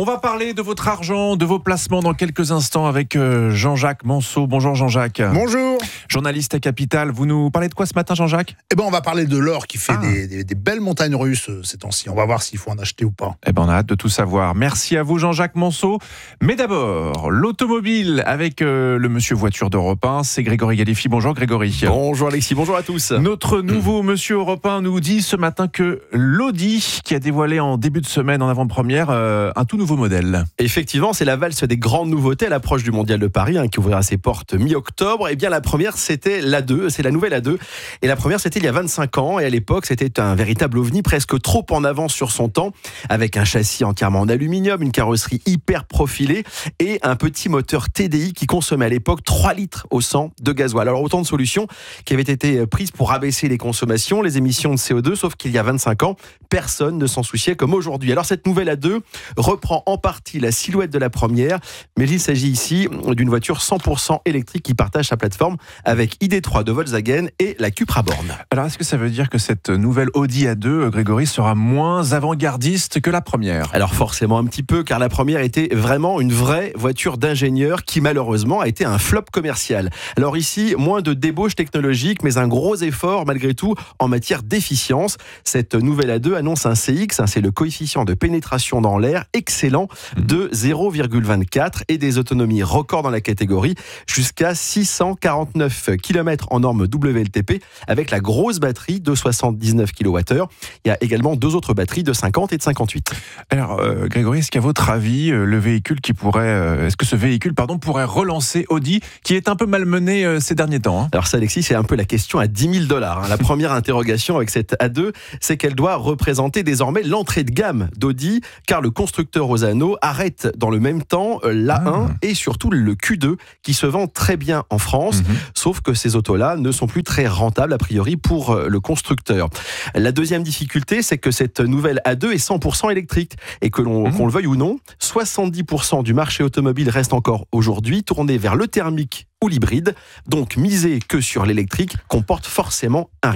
S9: On va parler de votre argent, de vos placements dans quelques instants avec Jean-Jacques Manceau. Bonjour Jean-Jacques.
S2: Bonjour.
S9: Journaliste à Capital. Vous nous parlez de quoi ce matin, Jean-Jacques ?
S2: Eh ben, on va parler de l'or qui fait ah. des, des, des belles montagnes russes ces temps-ci. On va voir s'il faut en acheter ou pas.
S9: Eh ben, on a hâte de tout savoir. Merci à vous Jean-Jacques Manceau. Mais d'abord, l'automobile avec euh, le monsieur voiture d'Europe un, c'est Grégory Galifi. Bonjour Grégory.
S6: Bonjour Alexis, bonjour à tous.
S9: Notre nouveau mmh. monsieur Europe un nous dit ce matin que l'Audi, qui a dévoilé en début de semaine en avant-première euh, un tout nouveau modèle.
S6: Effectivement, c'est la valse des grandes nouveautés à l'approche du Mondial de Paris, hein, qui ouvrira ses portes mi-octobre. Et bien la première, c'était l'A deux, c'est la nouvelle A deux. Et la première, c'était il y a vingt-cinq ans. Et à l'époque, c'était un véritable ovni, presque trop en avance sur son temps, avec un châssis entièrement en aluminium, une carrosserie hyper profilée et un petit moteur T D I qui consommait à l'époque trois litres au cent de gasoil. Alors autant de solutions qui avaient été prises pour abaisser les consommations, les émissions de C O deux, sauf qu'il y a vingt-cinq ans, personne ne s'en souciait comme aujourd'hui. Alors cette nouvelle A deux reprend en partie la silhouette de la première, mais il s'agit ici d'une voiture cent pour cent électrique qui partage sa plateforme avec I D trois de Volkswagen et la Cupra Born.
S9: Alors est-ce que ça veut dire que cette nouvelle Audi A deux, Grégory, sera moins avant-gardiste que la première ?
S6: Alors forcément un petit peu, car la première était vraiment une vraie voiture d'ingénieur qui malheureusement a été un flop commercial. Alors ici, moins de débauche technologique, mais un gros effort malgré tout en matière d'efficience. Cette nouvelle A deux annonce un C X, hein, c'est le coefficient de pénétration dans l'air, excellent, de zéro virgule vingt-quatre et des autonomies records dans la catégorie, jusqu'à six cent quarante-neuf kilomètres en norme W L T P, avec la grosse batterie de soixante-dix-neuf kilowattheures. Il y a également deux autres batteries de cinquante et de cinquante-huit.
S9: Alors, euh, Grégory, est-ce qu'à votre avis, euh, le véhicule qui pourrait, euh, est-ce que ce véhicule, pardon, pourrait relancer Audi, qui est un peu malmené euh, ces derniers temps, hein ?
S6: Alors ça, Alexis, c'est un peu la question à dix mille dollars. Hein. La première interrogation avec cette A deux, c'est qu'elle doit représenter désormais l'entrée de gamme d'Audi, car le constructeur Osano arrête dans le même temps l'A un ah. et surtout le Q deux, qui se vend très bien en France, mmh. sauf que ces autos-là ne sont plus très rentables a priori pour le constructeur. La deuxième difficulté, c'est que cette nouvelle A deux est cent pour cent électrique, et que l'on, mmh. qu'on le veuille ou non, soixante-dix pour cent du marché automobile reste encore aujourd'hui tourné vers le thermique ou l'hybride, donc miser que sur l'électrique comporte forcément un risque.